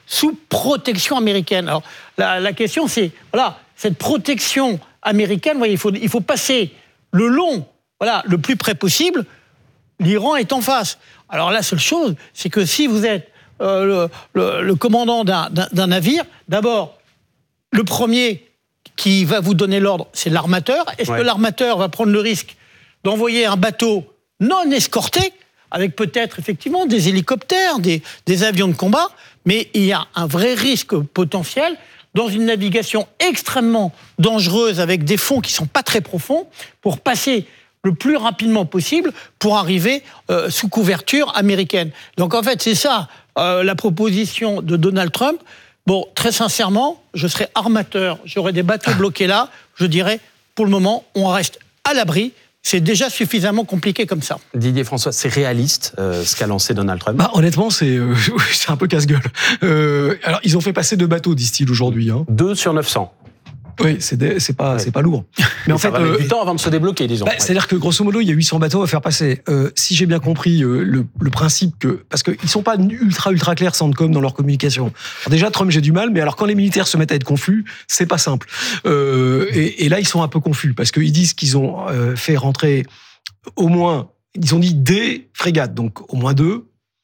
Speaker 1: sous protection américaine. Alors, la, la question, c'est, voilà, cette protection américaine, vous voyez, il faut, il faut passer le long, voilà, le plus près possible. L'Iran est en face. Alors, la seule chose, c'est que si vous êtes euh, le, le, le commandant d'un, d'un, d'un navire, d'abord, le premier qui va vous donner l'ordre, c'est l'armateur. Est-ce ouais. que l'armateur va prendre le risque d'envoyer un bateau non escorté, avec peut-être effectivement des hélicoptères, des, des avions de combat, mais il y a un vrai risque potentiel dans une navigation extrêmement dangereuse avec des fonds qui ne sont pas très profonds pour passer le plus rapidement possible pour arriver euh, sous couverture américaine. Donc en fait, c'est ça euh, la proposition de Donald Trump. Bon, très sincèrement, je serais armateur, j'aurais des bateaux bloqués là, je dirais, pour le moment, on reste à l'abri. C'est déjà suffisamment compliqué comme ça.
Speaker 5: Didier François, c'est réaliste euh, ce qu'a lancé Donald Trump?
Speaker 21: Bah, honnêtement, c'est, euh, c'est un peu casse-gueule. Euh, alors, ils ont fait passer deux bateaux, disent-ils aujourd'hui. Hein.
Speaker 5: Deux sur neuf cents.
Speaker 21: Oui, c'est, des, c'est, pas, ouais. c'est pas lourd.
Speaker 5: Mais en ça fait, va mettre euh, du temps avant de se débloquer, disons.
Speaker 21: Bah, ouais. C'est-à-dire que grosso modo, il y a huit cents bateaux à faire passer. Euh, si j'ai bien compris euh, le, le principe que... Parce qu'ils sont pas ultra, ultra clairs, Centcom, dans leur communication. Alors déjà, Trump, j'ai du mal, mais alors quand les militaires se mettent à être confus, c'est pas simple. Euh, et, et là, ils sont un peu confus, parce qu'ils disent qu'ils ont euh, fait rentrer au moins... Ils ont dit des frégates, donc au moins deux,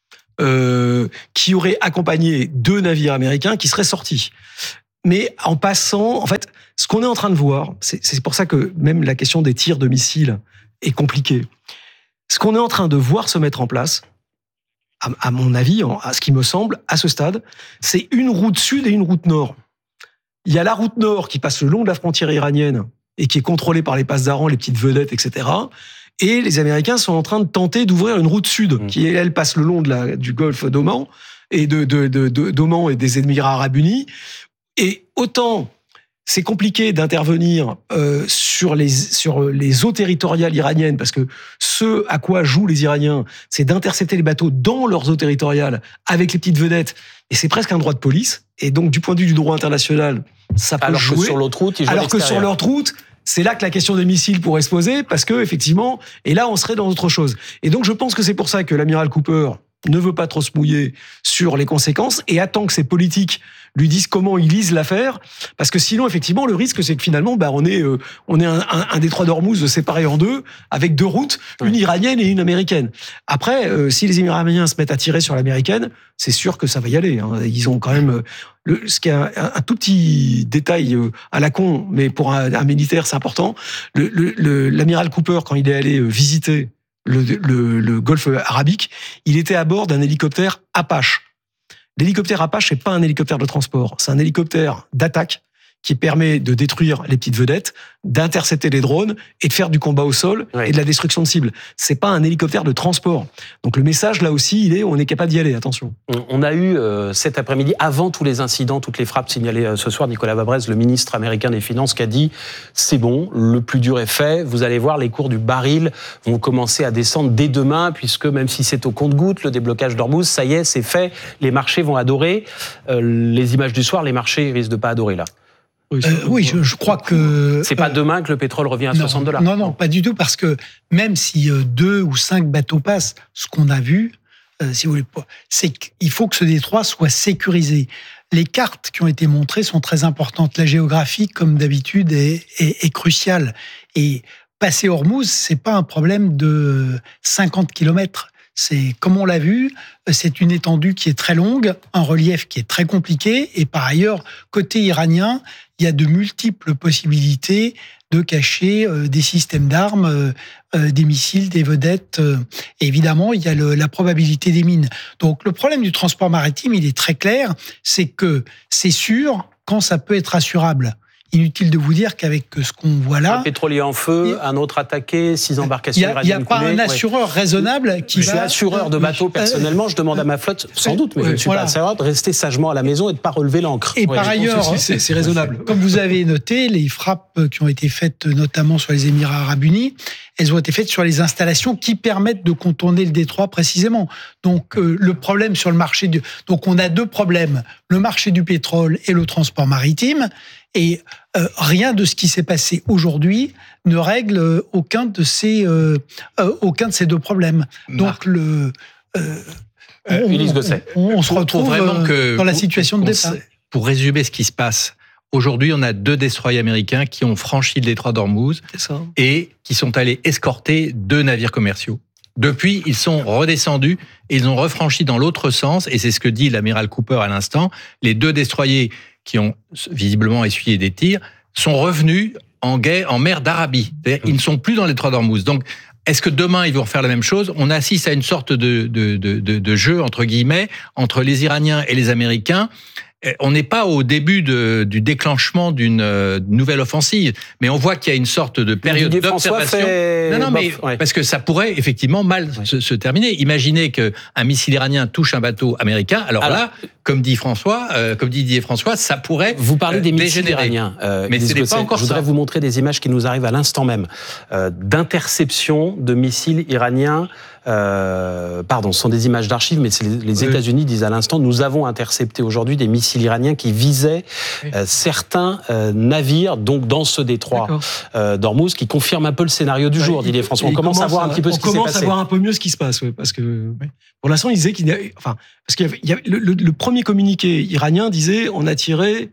Speaker 21: euh, qui auraient accompagné deux navires américains qui seraient sortis. Mais en passant, en fait, ce qu'on est en train de voir, c'est, c'est pour ça que même la question des tirs de missiles est compliquée. Ce qu'on est en train de voir se mettre en place, à, à mon avis, à ce qui me semble, à ce stade, c'est une route sud et une route nord. Il y a la route nord qui passe le long de la frontière iranienne et qui est contrôlée par les passes d'Aran, les petites vedettes, et cetera. Et les Américains sont en train de tenter d'ouvrir une route sud, mmh. qui, elle, passe le long de la, du golfe d'Oman, et de, de, de, de, d'Oman et des Émirats arabes unis. Et autant c'est compliqué d'intervenir euh, sur les sur les eaux territoriales iraniennes, parce que ce à quoi jouent les Iraniens, c'est d'intercepter les bateaux dans leurs eaux territoriales avec les petites vedettes, et c'est presque un droit de police. Et donc du point de vue du droit international, ça peut
Speaker 5: alors
Speaker 21: jouer.
Speaker 5: Que sur l'autre route, ils jouent
Speaker 21: alors que sur l'autre route, c'est là que la question des missiles pourrait se poser, parce que effectivement, et là on serait dans autre chose. Et donc je pense que c'est pour ça que l'amiral Cooper ne veut pas trop se mouiller sur les conséquences et attend que ses politiques lui disent comment ils lisent l'affaire, parce que sinon, effectivement, le risque, c'est que finalement, bah, on est, euh, on est un, un, un détroit d'Ormuz séparé en deux, avec deux routes, une iranienne et une américaine. Après, euh, si les Iraniens se mettent à tirer sur l'américaine, c'est sûr que ça va y aller. Hein. Ils ont quand même, euh, le, ce qui est un, un tout petit détail euh, à la con, mais pour un, un militaire, c'est important. Le, le, le, l'amiral Cooper, quand il est allé euh, visiter le, le, le golfe arabique, il était à bord d'un hélicoptère Apache. L'hélicoptère Apache, c'est pas un hélicoptère de transport, c'est un hélicoptère d'attaque qui permet de détruire les petites vedettes, d'intercepter les drones et de faire du combat au sol ouais. et de la destruction de cibles. C'est pas un hélicoptère de transport. Donc le message là aussi, il est, on est capable d'y aller. Attention.
Speaker 5: On a eu euh, cet après-midi, avant tous les incidents, toutes les frappes signalées euh, ce soir, Nicolas Vabrez, le ministre américain des Finances, qui a dit c'est bon, le plus dur est fait. Vous allez voir, les cours du baril vont commencer à descendre dès demain, puisque même si c'est au compte-gouttes, le déblocage d'Ormuz, ça y est, c'est fait. Les marchés vont adorer. Euh, les images du soir, les marchés risquent de pas adorer là.
Speaker 20: Euh, oui, je, je crois que...
Speaker 5: C'est pas demain que le pétrole revient à
Speaker 20: non,
Speaker 5: soixante dollars.
Speaker 20: Non, non, pas du tout, parce que même si euh, deux ou cinq bateaux passent, ce qu'on a vu, euh, si vous voulez, c'est qu'il faut que ce détroit soit sécurisé. Les cartes qui ont été montrées sont très importantes. La géographie, comme d'habitude, est, est, est cruciale. Et passer Ormuz, c'est pas un problème de cinquante kilomètres. C'est, comme on l'a vu, c'est une étendue qui est très longue, un relief qui est très compliqué, et par ailleurs, côté iranien, il y a de multiples possibilités de cacher euh, des systèmes d'armes, euh, euh, des missiles, des vedettes. Euh, et évidemment, il y a le, la probabilité des mines. Donc le problème du transport maritime, il est très clair, c'est que c'est sûr quand ça peut être assurable. Inutile de vous dire qu'avec ce qu'on voit là...
Speaker 5: Un pétrolier en feu, un autre attaqué, six embarcations iraniennes coulées.
Speaker 20: Il n'y a pas un assureur ouais. raisonnable qui
Speaker 5: Je
Speaker 20: va...
Speaker 5: suis assureur de bateau, personnellement, je demande à ma flotte, sans doute, mais je ne suis voilà. pas assureur, de rester sagement à la maison et de ne pas relever l'ancre.
Speaker 20: Et
Speaker 5: ouais,
Speaker 20: par ailleurs,
Speaker 21: c'est, c'est raisonnable.
Speaker 20: Comme vous avez noté, les frappes qui ont été faites notamment sur les Émirats arabes unis, elles ont été faites sur les installations qui permettent de contourner le détroit précisément. Donc euh, le problème sur le marché du... Donc on a deux problèmes, le marché du pétrole et le transport maritime. Et euh, rien de ce qui s'est passé aujourd'hui ne règle euh, aucun de ces euh, euh, aucun de ces deux problèmes. Donc le euh,
Speaker 5: Euh, Ulysse Gosset.
Speaker 1: On, on se retrouve
Speaker 22: pour vraiment que,
Speaker 1: dans la situation de départ.
Speaker 22: Pour résumer ce qui se passe, aujourd'hui, on a deux destroyers américains qui ont franchi le détroit d'Ormuz et qui sont allés escorter deux navires commerciaux. Depuis, ils sont redescendus et ils ont refranchi dans l'autre sens, et c'est ce que dit l'amiral Cooper à l'instant. Les deux destroyers qui ont visiblement essuyé des tirs sont revenus en guerre, en mer d'Arabie. Ils ne sont plus dans le détroit d'Ormuz. Donc, est-ce que demain, ils vont refaire la même chose? On assiste à une sorte de, de, de, de, de jeu, entre guillemets, entre les Iraniens et les Américains. On n'est pas au début de, du déclenchement d'une euh, nouvelle offensive, mais on voit qu'il y a une sorte de période
Speaker 5: Didier
Speaker 22: d'observation.
Speaker 5: Fait...
Speaker 22: Non, non, mais
Speaker 5: Bof, ouais.
Speaker 22: parce que ça pourrait effectivement mal ouais. se, se terminer. Imaginez qu'un missile iranien touche un bateau américain. Alors, Alors là, comme dit François, euh, comme dit Didier François, ça pourrait
Speaker 5: Vous parlez des
Speaker 22: euh,
Speaker 5: missiles
Speaker 22: dégénérer.
Speaker 5: iraniens, euh,
Speaker 22: mais ce n'est pas encore
Speaker 5: Je voudrais
Speaker 22: ça.
Speaker 5: vous montrer des images qui nous arrivent à l'instant même euh, d'interception de missiles iraniens. Euh, pardon, ce sont des images d'archives, mais les, les oui. États-Unis disent à l'instant, nous avons intercepté aujourd'hui des missiles iraniens qui visaient oui. euh, certains euh, navires, donc dans ce détroit euh, d'Ormuz, qui confirme un peu le scénario du bah, jour, Didier François. On commence à voir un petit peu ce qui s'est passé.
Speaker 21: On commence à voir un peu mieux ce qui se passe, ouais, parce que oui. pour l'instant, ils disaient qu'il y a, enfin, parce qu'il y avait, il y avait le, le, le premier communiqué iranien disait, on a tiré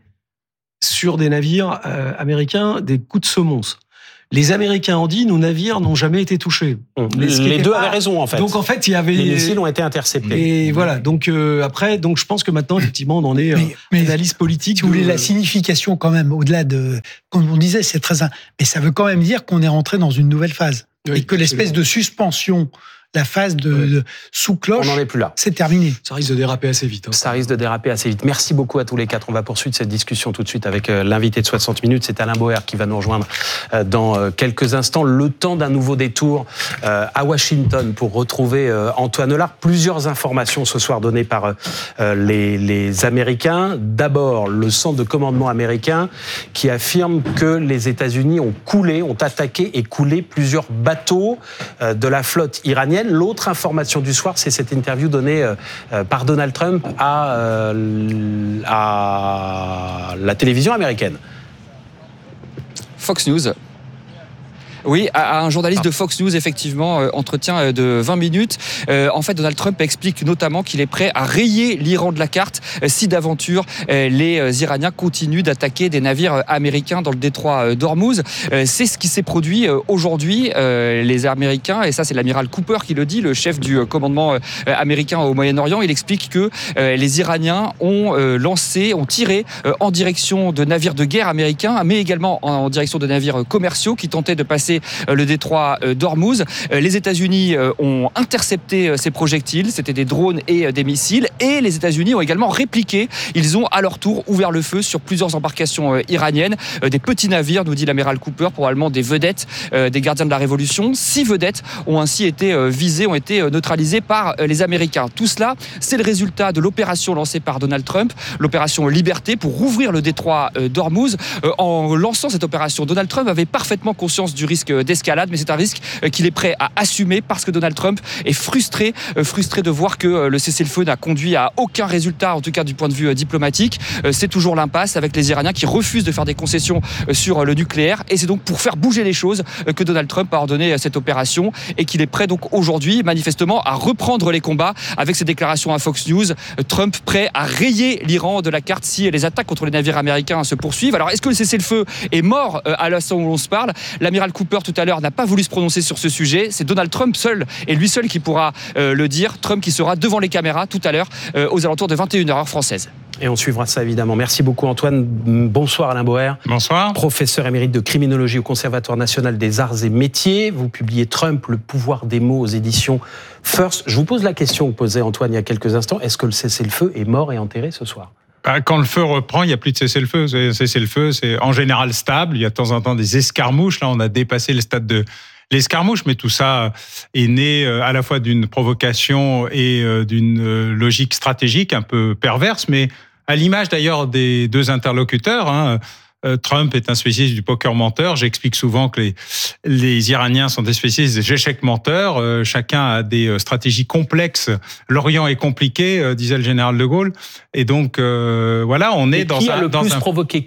Speaker 21: sur des navires euh, américains des coups de semonce. Les Américains ont dit, nos navires n'ont jamais été touchés.
Speaker 5: Les, les deux pas... avaient raison, en fait.
Speaker 21: Donc, en fait, il y avait...
Speaker 5: Les missiles ont été interceptés.
Speaker 21: Et voilà. Donc, euh, après, donc, je pense que maintenant, effectivement, on en est mais, mais, analyse politique.
Speaker 20: Si vous voulez, la signification, quand même, au-delà de... Comme on disait, c'est très... Mais ça veut quand même dire qu'on est rentré dans une nouvelle phase. Oui, et que l'espèce de suspension... La phase de, ouais. de sous cloche,
Speaker 5: on n'en est plus là.
Speaker 21: C'est terminé. Ça risque de déraper assez vite. Hein.
Speaker 5: Ça risque de déraper assez vite. Merci beaucoup à tous les quatre. On va poursuivre cette discussion tout de suite avec euh, l'invité de soixante minutes. C'est Alain Boer qui va nous rejoindre euh, dans euh, quelques instants. Le temps d'un nouveau détour euh, à Washington pour retrouver euh, Antoine Hollard. Plusieurs informations ce soir données par euh, les, les Américains. D'abord, le centre de commandement américain qui affirme que les États-Unis ont coulé, ont attaqué et coulé plusieurs bateaux euh, de la flotte iranienne. L'autre information du soir, c'est cette interview donnée euh, par Donald Trump à, euh, à la télévision américaine.
Speaker 17: Fox News. Oui, à un journaliste de Fox News, effectivement, euh, entretien de vingt minutes. Euh, en fait, Donald Trump explique notamment qu'il est prêt à rayer l'Iran de la carte euh, si d'aventure euh, les euh, Iraniens continuent d'attaquer des navires américains dans le détroit euh, d'Ormuz. Euh, c'est ce qui s'est produit euh, aujourd'hui. Euh, les Américains, et ça c'est l'amiral Cooper qui le dit, le chef du euh, commandement euh, américain au Moyen-Orient, il explique que euh, les Iraniens ont euh, lancé, ont tiré euh, en direction de navires de guerre américains, mais également en, en direction de navires commerciaux qui tentaient de passer le détroit d'Ormuz. Les États-Unis ont intercepté ces projectiles, c'était des drones et des missiles, et les États-Unis ont également répliqué. Ils ont à leur tour ouvert le feu sur plusieurs embarcations iraniennes, des petits navires, nous dit l'amiral Cooper, probablement des vedettes, des gardiens de la Révolution. Six vedettes ont ainsi été visées, ont été neutralisées par les Américains. Tout cela, c'est le résultat de l'opération lancée par Donald Trump, l'opération Liberté, pour rouvrir le détroit d'Ormuz. En lançant cette opération, Donald Trump avait parfaitement conscience du risque d'escalade, mais c'est un risque qu'il est prêt à assumer parce que Donald Trump est frustré, frustré de voir que le cessez-le-feu n'a conduit à aucun résultat, en tout cas du point de vue diplomatique. C'est toujours l'impasse avec les Iraniens qui refusent de faire des concessions sur le nucléaire, et c'est donc pour faire bouger les choses que Donald Trump a ordonné cette opération et qu'il est prêt donc aujourd'hui, manifestement, à reprendre les combats avec ses déclarations à Fox News. Trump prêt à rayer l'Iran de la carte si les attaques contre les navires américains se poursuivent. Alors, est-ce que le cessez-le-feu est mort à l'instant où l'on se parle? L'amiral Cooper tout à l'heure n'a pas voulu se prononcer sur ce sujet. C'est Donald Trump seul et lui seul qui pourra euh, le dire. Trump qui sera devant les caméras tout à l'heure euh, aux alentours de vingt et une heures heure française.
Speaker 5: Et on suivra ça évidemment. Merci beaucoup Antoine. Bonsoir Alain Boer.
Speaker 3: Bonsoir.
Speaker 5: Professeur émérite de criminologie au Conservatoire national des arts et métiers. Vous publiez Trump, le pouvoir des mots aux éditions First. Je vous pose la question que posait Antoine il y a quelques instants. Est-ce que le cessez-le-feu est mort et enterré ce soir ?
Speaker 3: Quand le feu reprend, il n'y a plus de cessez-le-feu. Cessez-le-feu, c'est en général stable. Il y a de temps en temps des escarmouches. Là, on a dépassé le stade de l'escarmouche, mais tout ça est né à la fois d'une provocation et d'une logique stratégique un peu perverse, mais à l'image d'ailleurs des deux interlocuteurs, hein. Trump est un spécialiste du poker menteur. J'explique souvent que les, les Iraniens sont des spécialistes des échecs menteurs. Euh, chacun a des stratégies complexes. L'Orient est compliqué, euh, disait le général de Gaulle. Et donc, euh, voilà, on est
Speaker 5: Et
Speaker 3: dans
Speaker 5: qui
Speaker 3: un...
Speaker 5: a le
Speaker 3: dans
Speaker 5: plus
Speaker 3: un...
Speaker 5: provoqué qui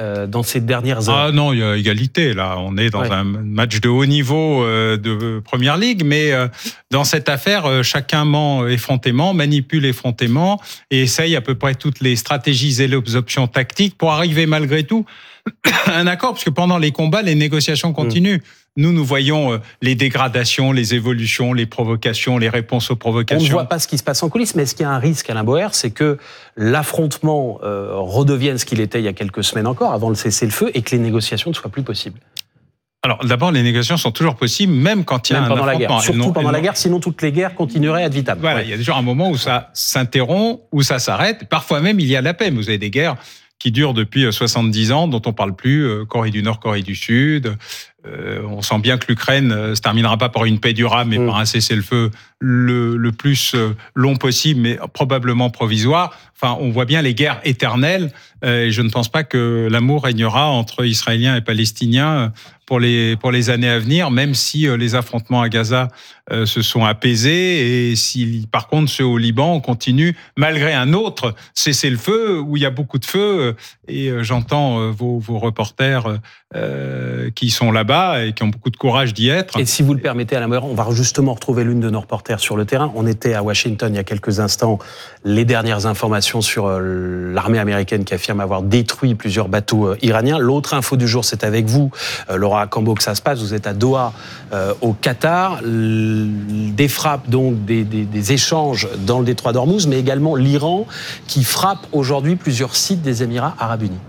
Speaker 5: euh, dans ces dernières heures?
Speaker 3: Ah non, il y a égalité là. On est dans ouais. un match de haut niveau euh, de Première Ligue, mais euh, dans cette affaire, euh, chacun ment effrontément, manipule effrontément et essaye à peu près toutes les stratégies et les options tactiques pour arriver malgré tout à un accord, parce que pendant les combats, les négociations continuent. Mmh. Nous, nous voyons les dégradations, les évolutions, les provocations, les réponses aux provocations.
Speaker 5: On ne voit pas ce qui se passe en coulisses, mais est-ce qu'il y a un risque, Alain Boer, c'est que l'affrontement euh, redevienne ce qu'il était il y a quelques semaines encore, avant le cessez-le-feu, et que les négociations ne soient plus possibles?
Speaker 3: Alors, d'abord, les négociations sont toujours possibles, même quand il y a
Speaker 5: même
Speaker 3: un
Speaker 5: pendant
Speaker 3: affrontement.
Speaker 5: La guerre. Surtout non, pendant non. la guerre, sinon toutes les guerres continueraient ad vitam.
Speaker 3: Voilà,
Speaker 5: ouais.
Speaker 3: il y a toujours un moment où ça s'interrompt, où ça s'arrête. Parfois même, il y a la paix. Vous avez des guerres qui durent depuis soixante-dix ans, dont on parle plus, Corée du Nord, Corée du Sud. Euh, on sent bien que l'Ukraine euh, se terminera pas par une paix durable, mais mmh. par un cessez-le-feu le, le plus euh, long possible, mais probablement provisoire. Enfin, on voit bien les guerres éternelles, euh, et je ne pense pas que l'amour régnera entre Israéliens et Palestiniens pour les pour les années à venir, même si euh, les affrontements à Gaza euh, se sont apaisés, et si par contre ceux au Liban continuent malgré un autre cessez-le-feu où il y a beaucoup de feu, et euh, j'entends euh, vos, vos reporters euh, qui sont là-bas et qui ont beaucoup de courage d'y être.
Speaker 5: Et si vous le permettez, Alain Boer, on va justement retrouver l'une de nos reporters sur le terrain. On était à Washington il y a quelques instants. Les dernières informations sur l'armée américaine qui affirme avoir détruit plusieurs bateaux iraniens. L'autre info du jour, c'est avec vous, Laura Cambo, que ça se passe. Vous êtes à Doha, euh, au Qatar. Des frappes, donc des, des, des échanges dans le détroit d'Ormuz, mais également l'Iran qui frappe aujourd'hui plusieurs sites des Émirats arabes unis.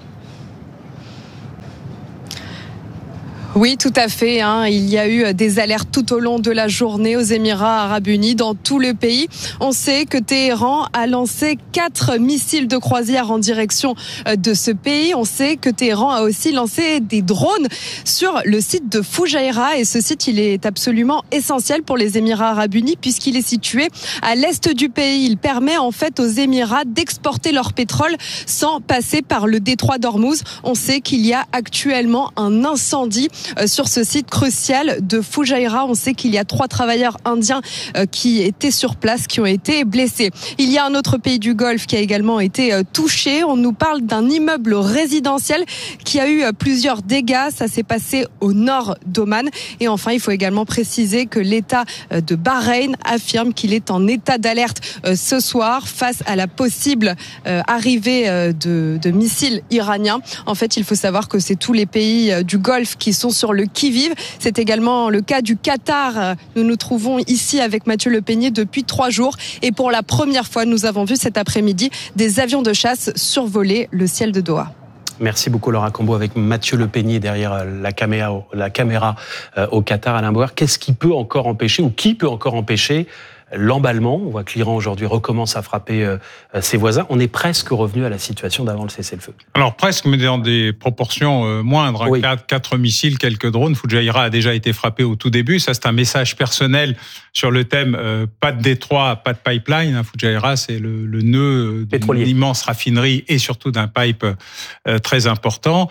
Speaker 19: Oui, tout à fait. Hein. Il y a eu des alertes tout au long de la journée aux Émirats arabes unis, dans tout le pays. On sait que Téhéran a lancé quatre missiles de croisière en direction de ce pays. On sait que Téhéran a aussi lancé des drones sur le site de Fujairah. Et ce site, il est absolument essentiel pour les Émirats arabes unis puisqu'il est situé à l'est du pays. Il permet en fait aux Émirats d'exporter leur pétrole sans passer par le détroit d'Ormuz. On sait qu'il y a actuellement un incendie sur ce site crucial de Fujairah. On sait qu'il y a trois travailleurs indiens qui étaient sur place, qui ont été blessés. Il y a un autre pays du Golfe qui a également été touché. On nous parle d'un immeuble résidentiel qui a eu plusieurs dégâts. Ça s'est passé au nord d'Oman. Et enfin, il faut également préciser que l'État de Bahreïn affirme qu'il est en état d'alerte ce soir face à la possible arrivée de, de missiles iraniens. En fait, il faut savoir que c'est tous les pays du Golfe qui sont sur le qui-vive. C'est également le cas du Qatar. Nous nous trouvons ici avec Mathieu Lepegny depuis trois jours. Et pour la première fois, nous avons vu cet après-midi des avions de chasse survoler le ciel de Doha.
Speaker 5: Merci beaucoup Laura Cambo avec Mathieu Lepegny derrière la caméra, la caméra au Qatar. Alain Boer, qu'est-ce qui peut encore empêcher, ou qui peut encore empêcher l'emballement? On voit que l'Iran aujourd'hui recommence à frapper euh, ses voisins. On est presque revenu à la situation d'avant le cessez-le-feu.
Speaker 3: Alors presque, mais dans des proportions euh, moindres. Oui. Quatre, quatre missiles, quelques drones. Fujairah a déjà été frappé au tout début. Ça, c'est un message personnel sur le thème euh, pas de détroit, pas de pipeline. Hein. Fujairah, c'est le, le nœud d'une immense raffinerie et surtout d'un pipe euh, très important.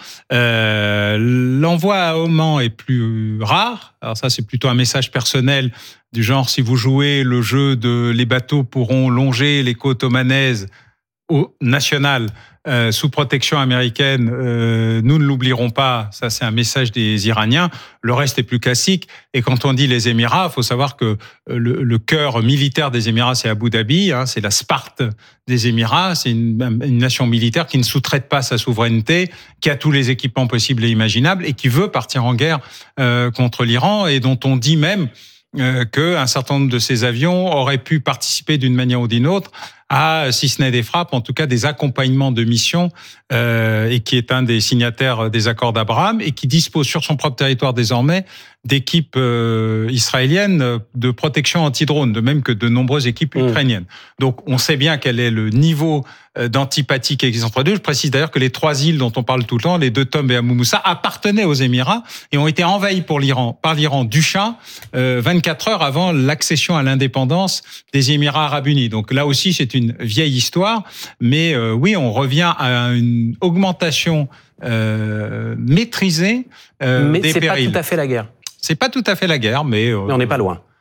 Speaker 3: Euh, l'envoi à Oman est plus rare. Alors ça, c'est plutôt un message personnel du genre, si vous jouez le jeu de les bateaux pourront longer les côtes omanaises au national euh, sous protection américaine, euh, nous ne l'oublierons pas. Ça, c'est un message des Iraniens. Le reste est plus classique. Et quand on dit les Émirats, il faut savoir que le, le cœur militaire des Émirats, c'est Abu Dhabi. Hein, c'est la Sparte des Émirats. C'est une, une nation militaire qui ne sous-traite pas sa souveraineté, qui a tous les équipements possibles et imaginables et qui veut partir en guerre euh, contre l'Iran et dont on dit même Euh, qu'un certain nombre de ces avions auraient pu participer d'une manière ou d'une autre à, si ce n'est des frappes, en tout cas des accompagnements de missions, euh, et qui est un des signataires des accords d'Abraham, et qui dispose sur son propre territoire désormais d'équipes euh, israéliennes de protection anti-drone, de même que de nombreuses équipes mmh. ukrainiennes. Donc on sait bien quel est le niveau d'antipathie qui existe entre deux. Je précise d'ailleurs que les trois îles dont on parle tout le temps, les deux Tom et Abu Moussa, appartenaient aux Émirats et ont été envahies pour l'Iran, par l'Iran du Shah euh, vingt-quatre heures avant l'accession à l'indépendance des Émirats arabes unis. Donc là aussi, c'est une vieille histoire, mais euh, oui, on revient à une augmentation euh, maîtrisée euh,
Speaker 5: mais
Speaker 3: des
Speaker 5: c'est
Speaker 3: périls.
Speaker 5: pas tout à fait la guerre.
Speaker 3: C'est pas tout à fait la guerre, mais... Euh,
Speaker 5: mais on n'est pas loin.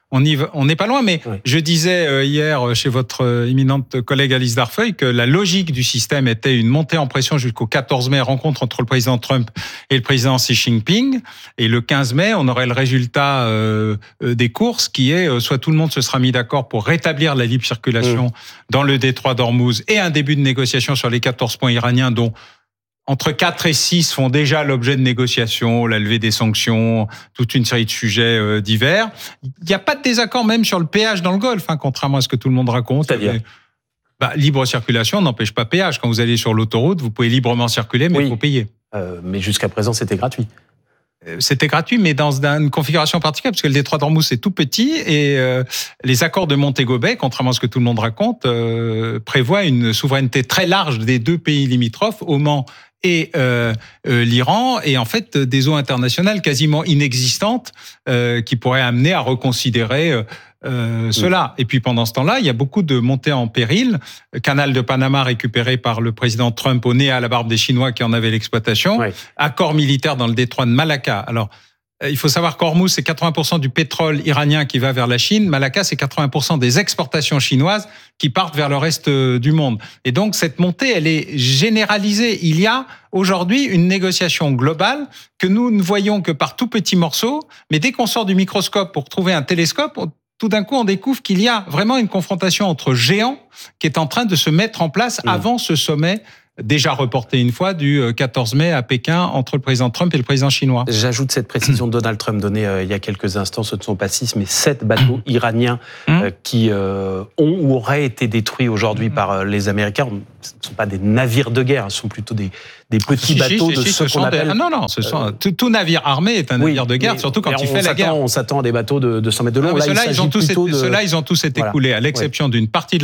Speaker 4: On y va, on n'est pas loin, mais oui. Je disais hier chez votre éminente collègue Alice Darfeuille que la logique du système était une montée en pression jusqu'au quatorze mai, rencontre entre le président Trump et le président Xi Jinping. Et le quinze mai, on aurait le résultat euh, des courses qui est soit tout le monde se sera mis d'accord pour rétablir la libre circulation mmh. dans le détroit d'Ormuz et un début de négociation sur les quatorze points iraniens dont entre quatre et six font déjà l'objet de négociations, la levée des sanctions, toute une série de sujets euh, divers. Il n'y a pas de désaccord même sur le péage dans le Golfe, hein, contrairement à ce que tout le monde raconte.
Speaker 7: C'est-à-dire
Speaker 4: bah, libre circulation n'empêche pas péage. Quand vous allez sur l'autoroute, vous pouvez librement circuler, mais il oui. faut payer.
Speaker 7: Euh, mais jusqu'à présent, c'était gratuit.
Speaker 4: C'était gratuit, mais dans une configuration particulière, parce que le détroit d'Ormuz c'est tout petit et euh, les accords de Montego Bay, contrairement à ce que tout le monde raconte, euh, prévoient une souveraineté très large des deux pays limitrophes, Oman et euh, euh, l'Iran, et en fait des eaux internationales quasiment inexistantes euh, qui pourraient amener à reconsidérer euh, euh, cela. Et puis pendant ce temps-là, il y a beaucoup de montées en péril. Canal de Panama récupéré par le président Trump au nez à la barbe des Chinois qui en avaient l'exploitation. Oui. Accord militaire dans le détroit de Malacca. Alors, il faut savoir qu'Ormuz, c'est quatre-vingts pour cent du pétrole iranien qui va vers la Chine. Malacca, c'est quatre-vingts pour cent des exportations chinoises qui partent vers le reste du monde. Et donc, cette montée, elle est généralisée. Il y a aujourd'hui une négociation globale que nous ne voyons que par tout petits morceaux. Mais dès qu'on sort du microscope pour trouver un télescope, tout d'un coup, on découvre qu'il y a vraiment une confrontation entre géants qui est en train de se mettre en place mmh. avant ce sommet déjà reporté une fois du quatorze mai à Pékin entre le président Trump et le président chinois.
Speaker 7: J'ajoute cette précision de Donald Trump donnée euh, il y a quelques instants. Ce ne sont pas six, mais sept bateaux iraniens euh, qui euh, ont ou auraient été détruits aujourd'hui par euh, les Américains. Ce ne sont pas des navires de guerre, ce sont plutôt des, des petits si, bateaux si, de si, ce, ce qu'on appelle...
Speaker 4: Des... Ah non, non, ce sont... euh... tout, tout navire armé est un navire oui, de guerre, surtout quand il fait la guerre.
Speaker 7: On s'attend à des bateaux de, de cent mètres de long.
Speaker 4: Non,
Speaker 7: là,
Speaker 4: ceux-là, ils, ils, ont tous été,
Speaker 7: de...
Speaker 4: ceux-là, ils ont tous été voilà. coulés, à l'exception ouais. d'une partie de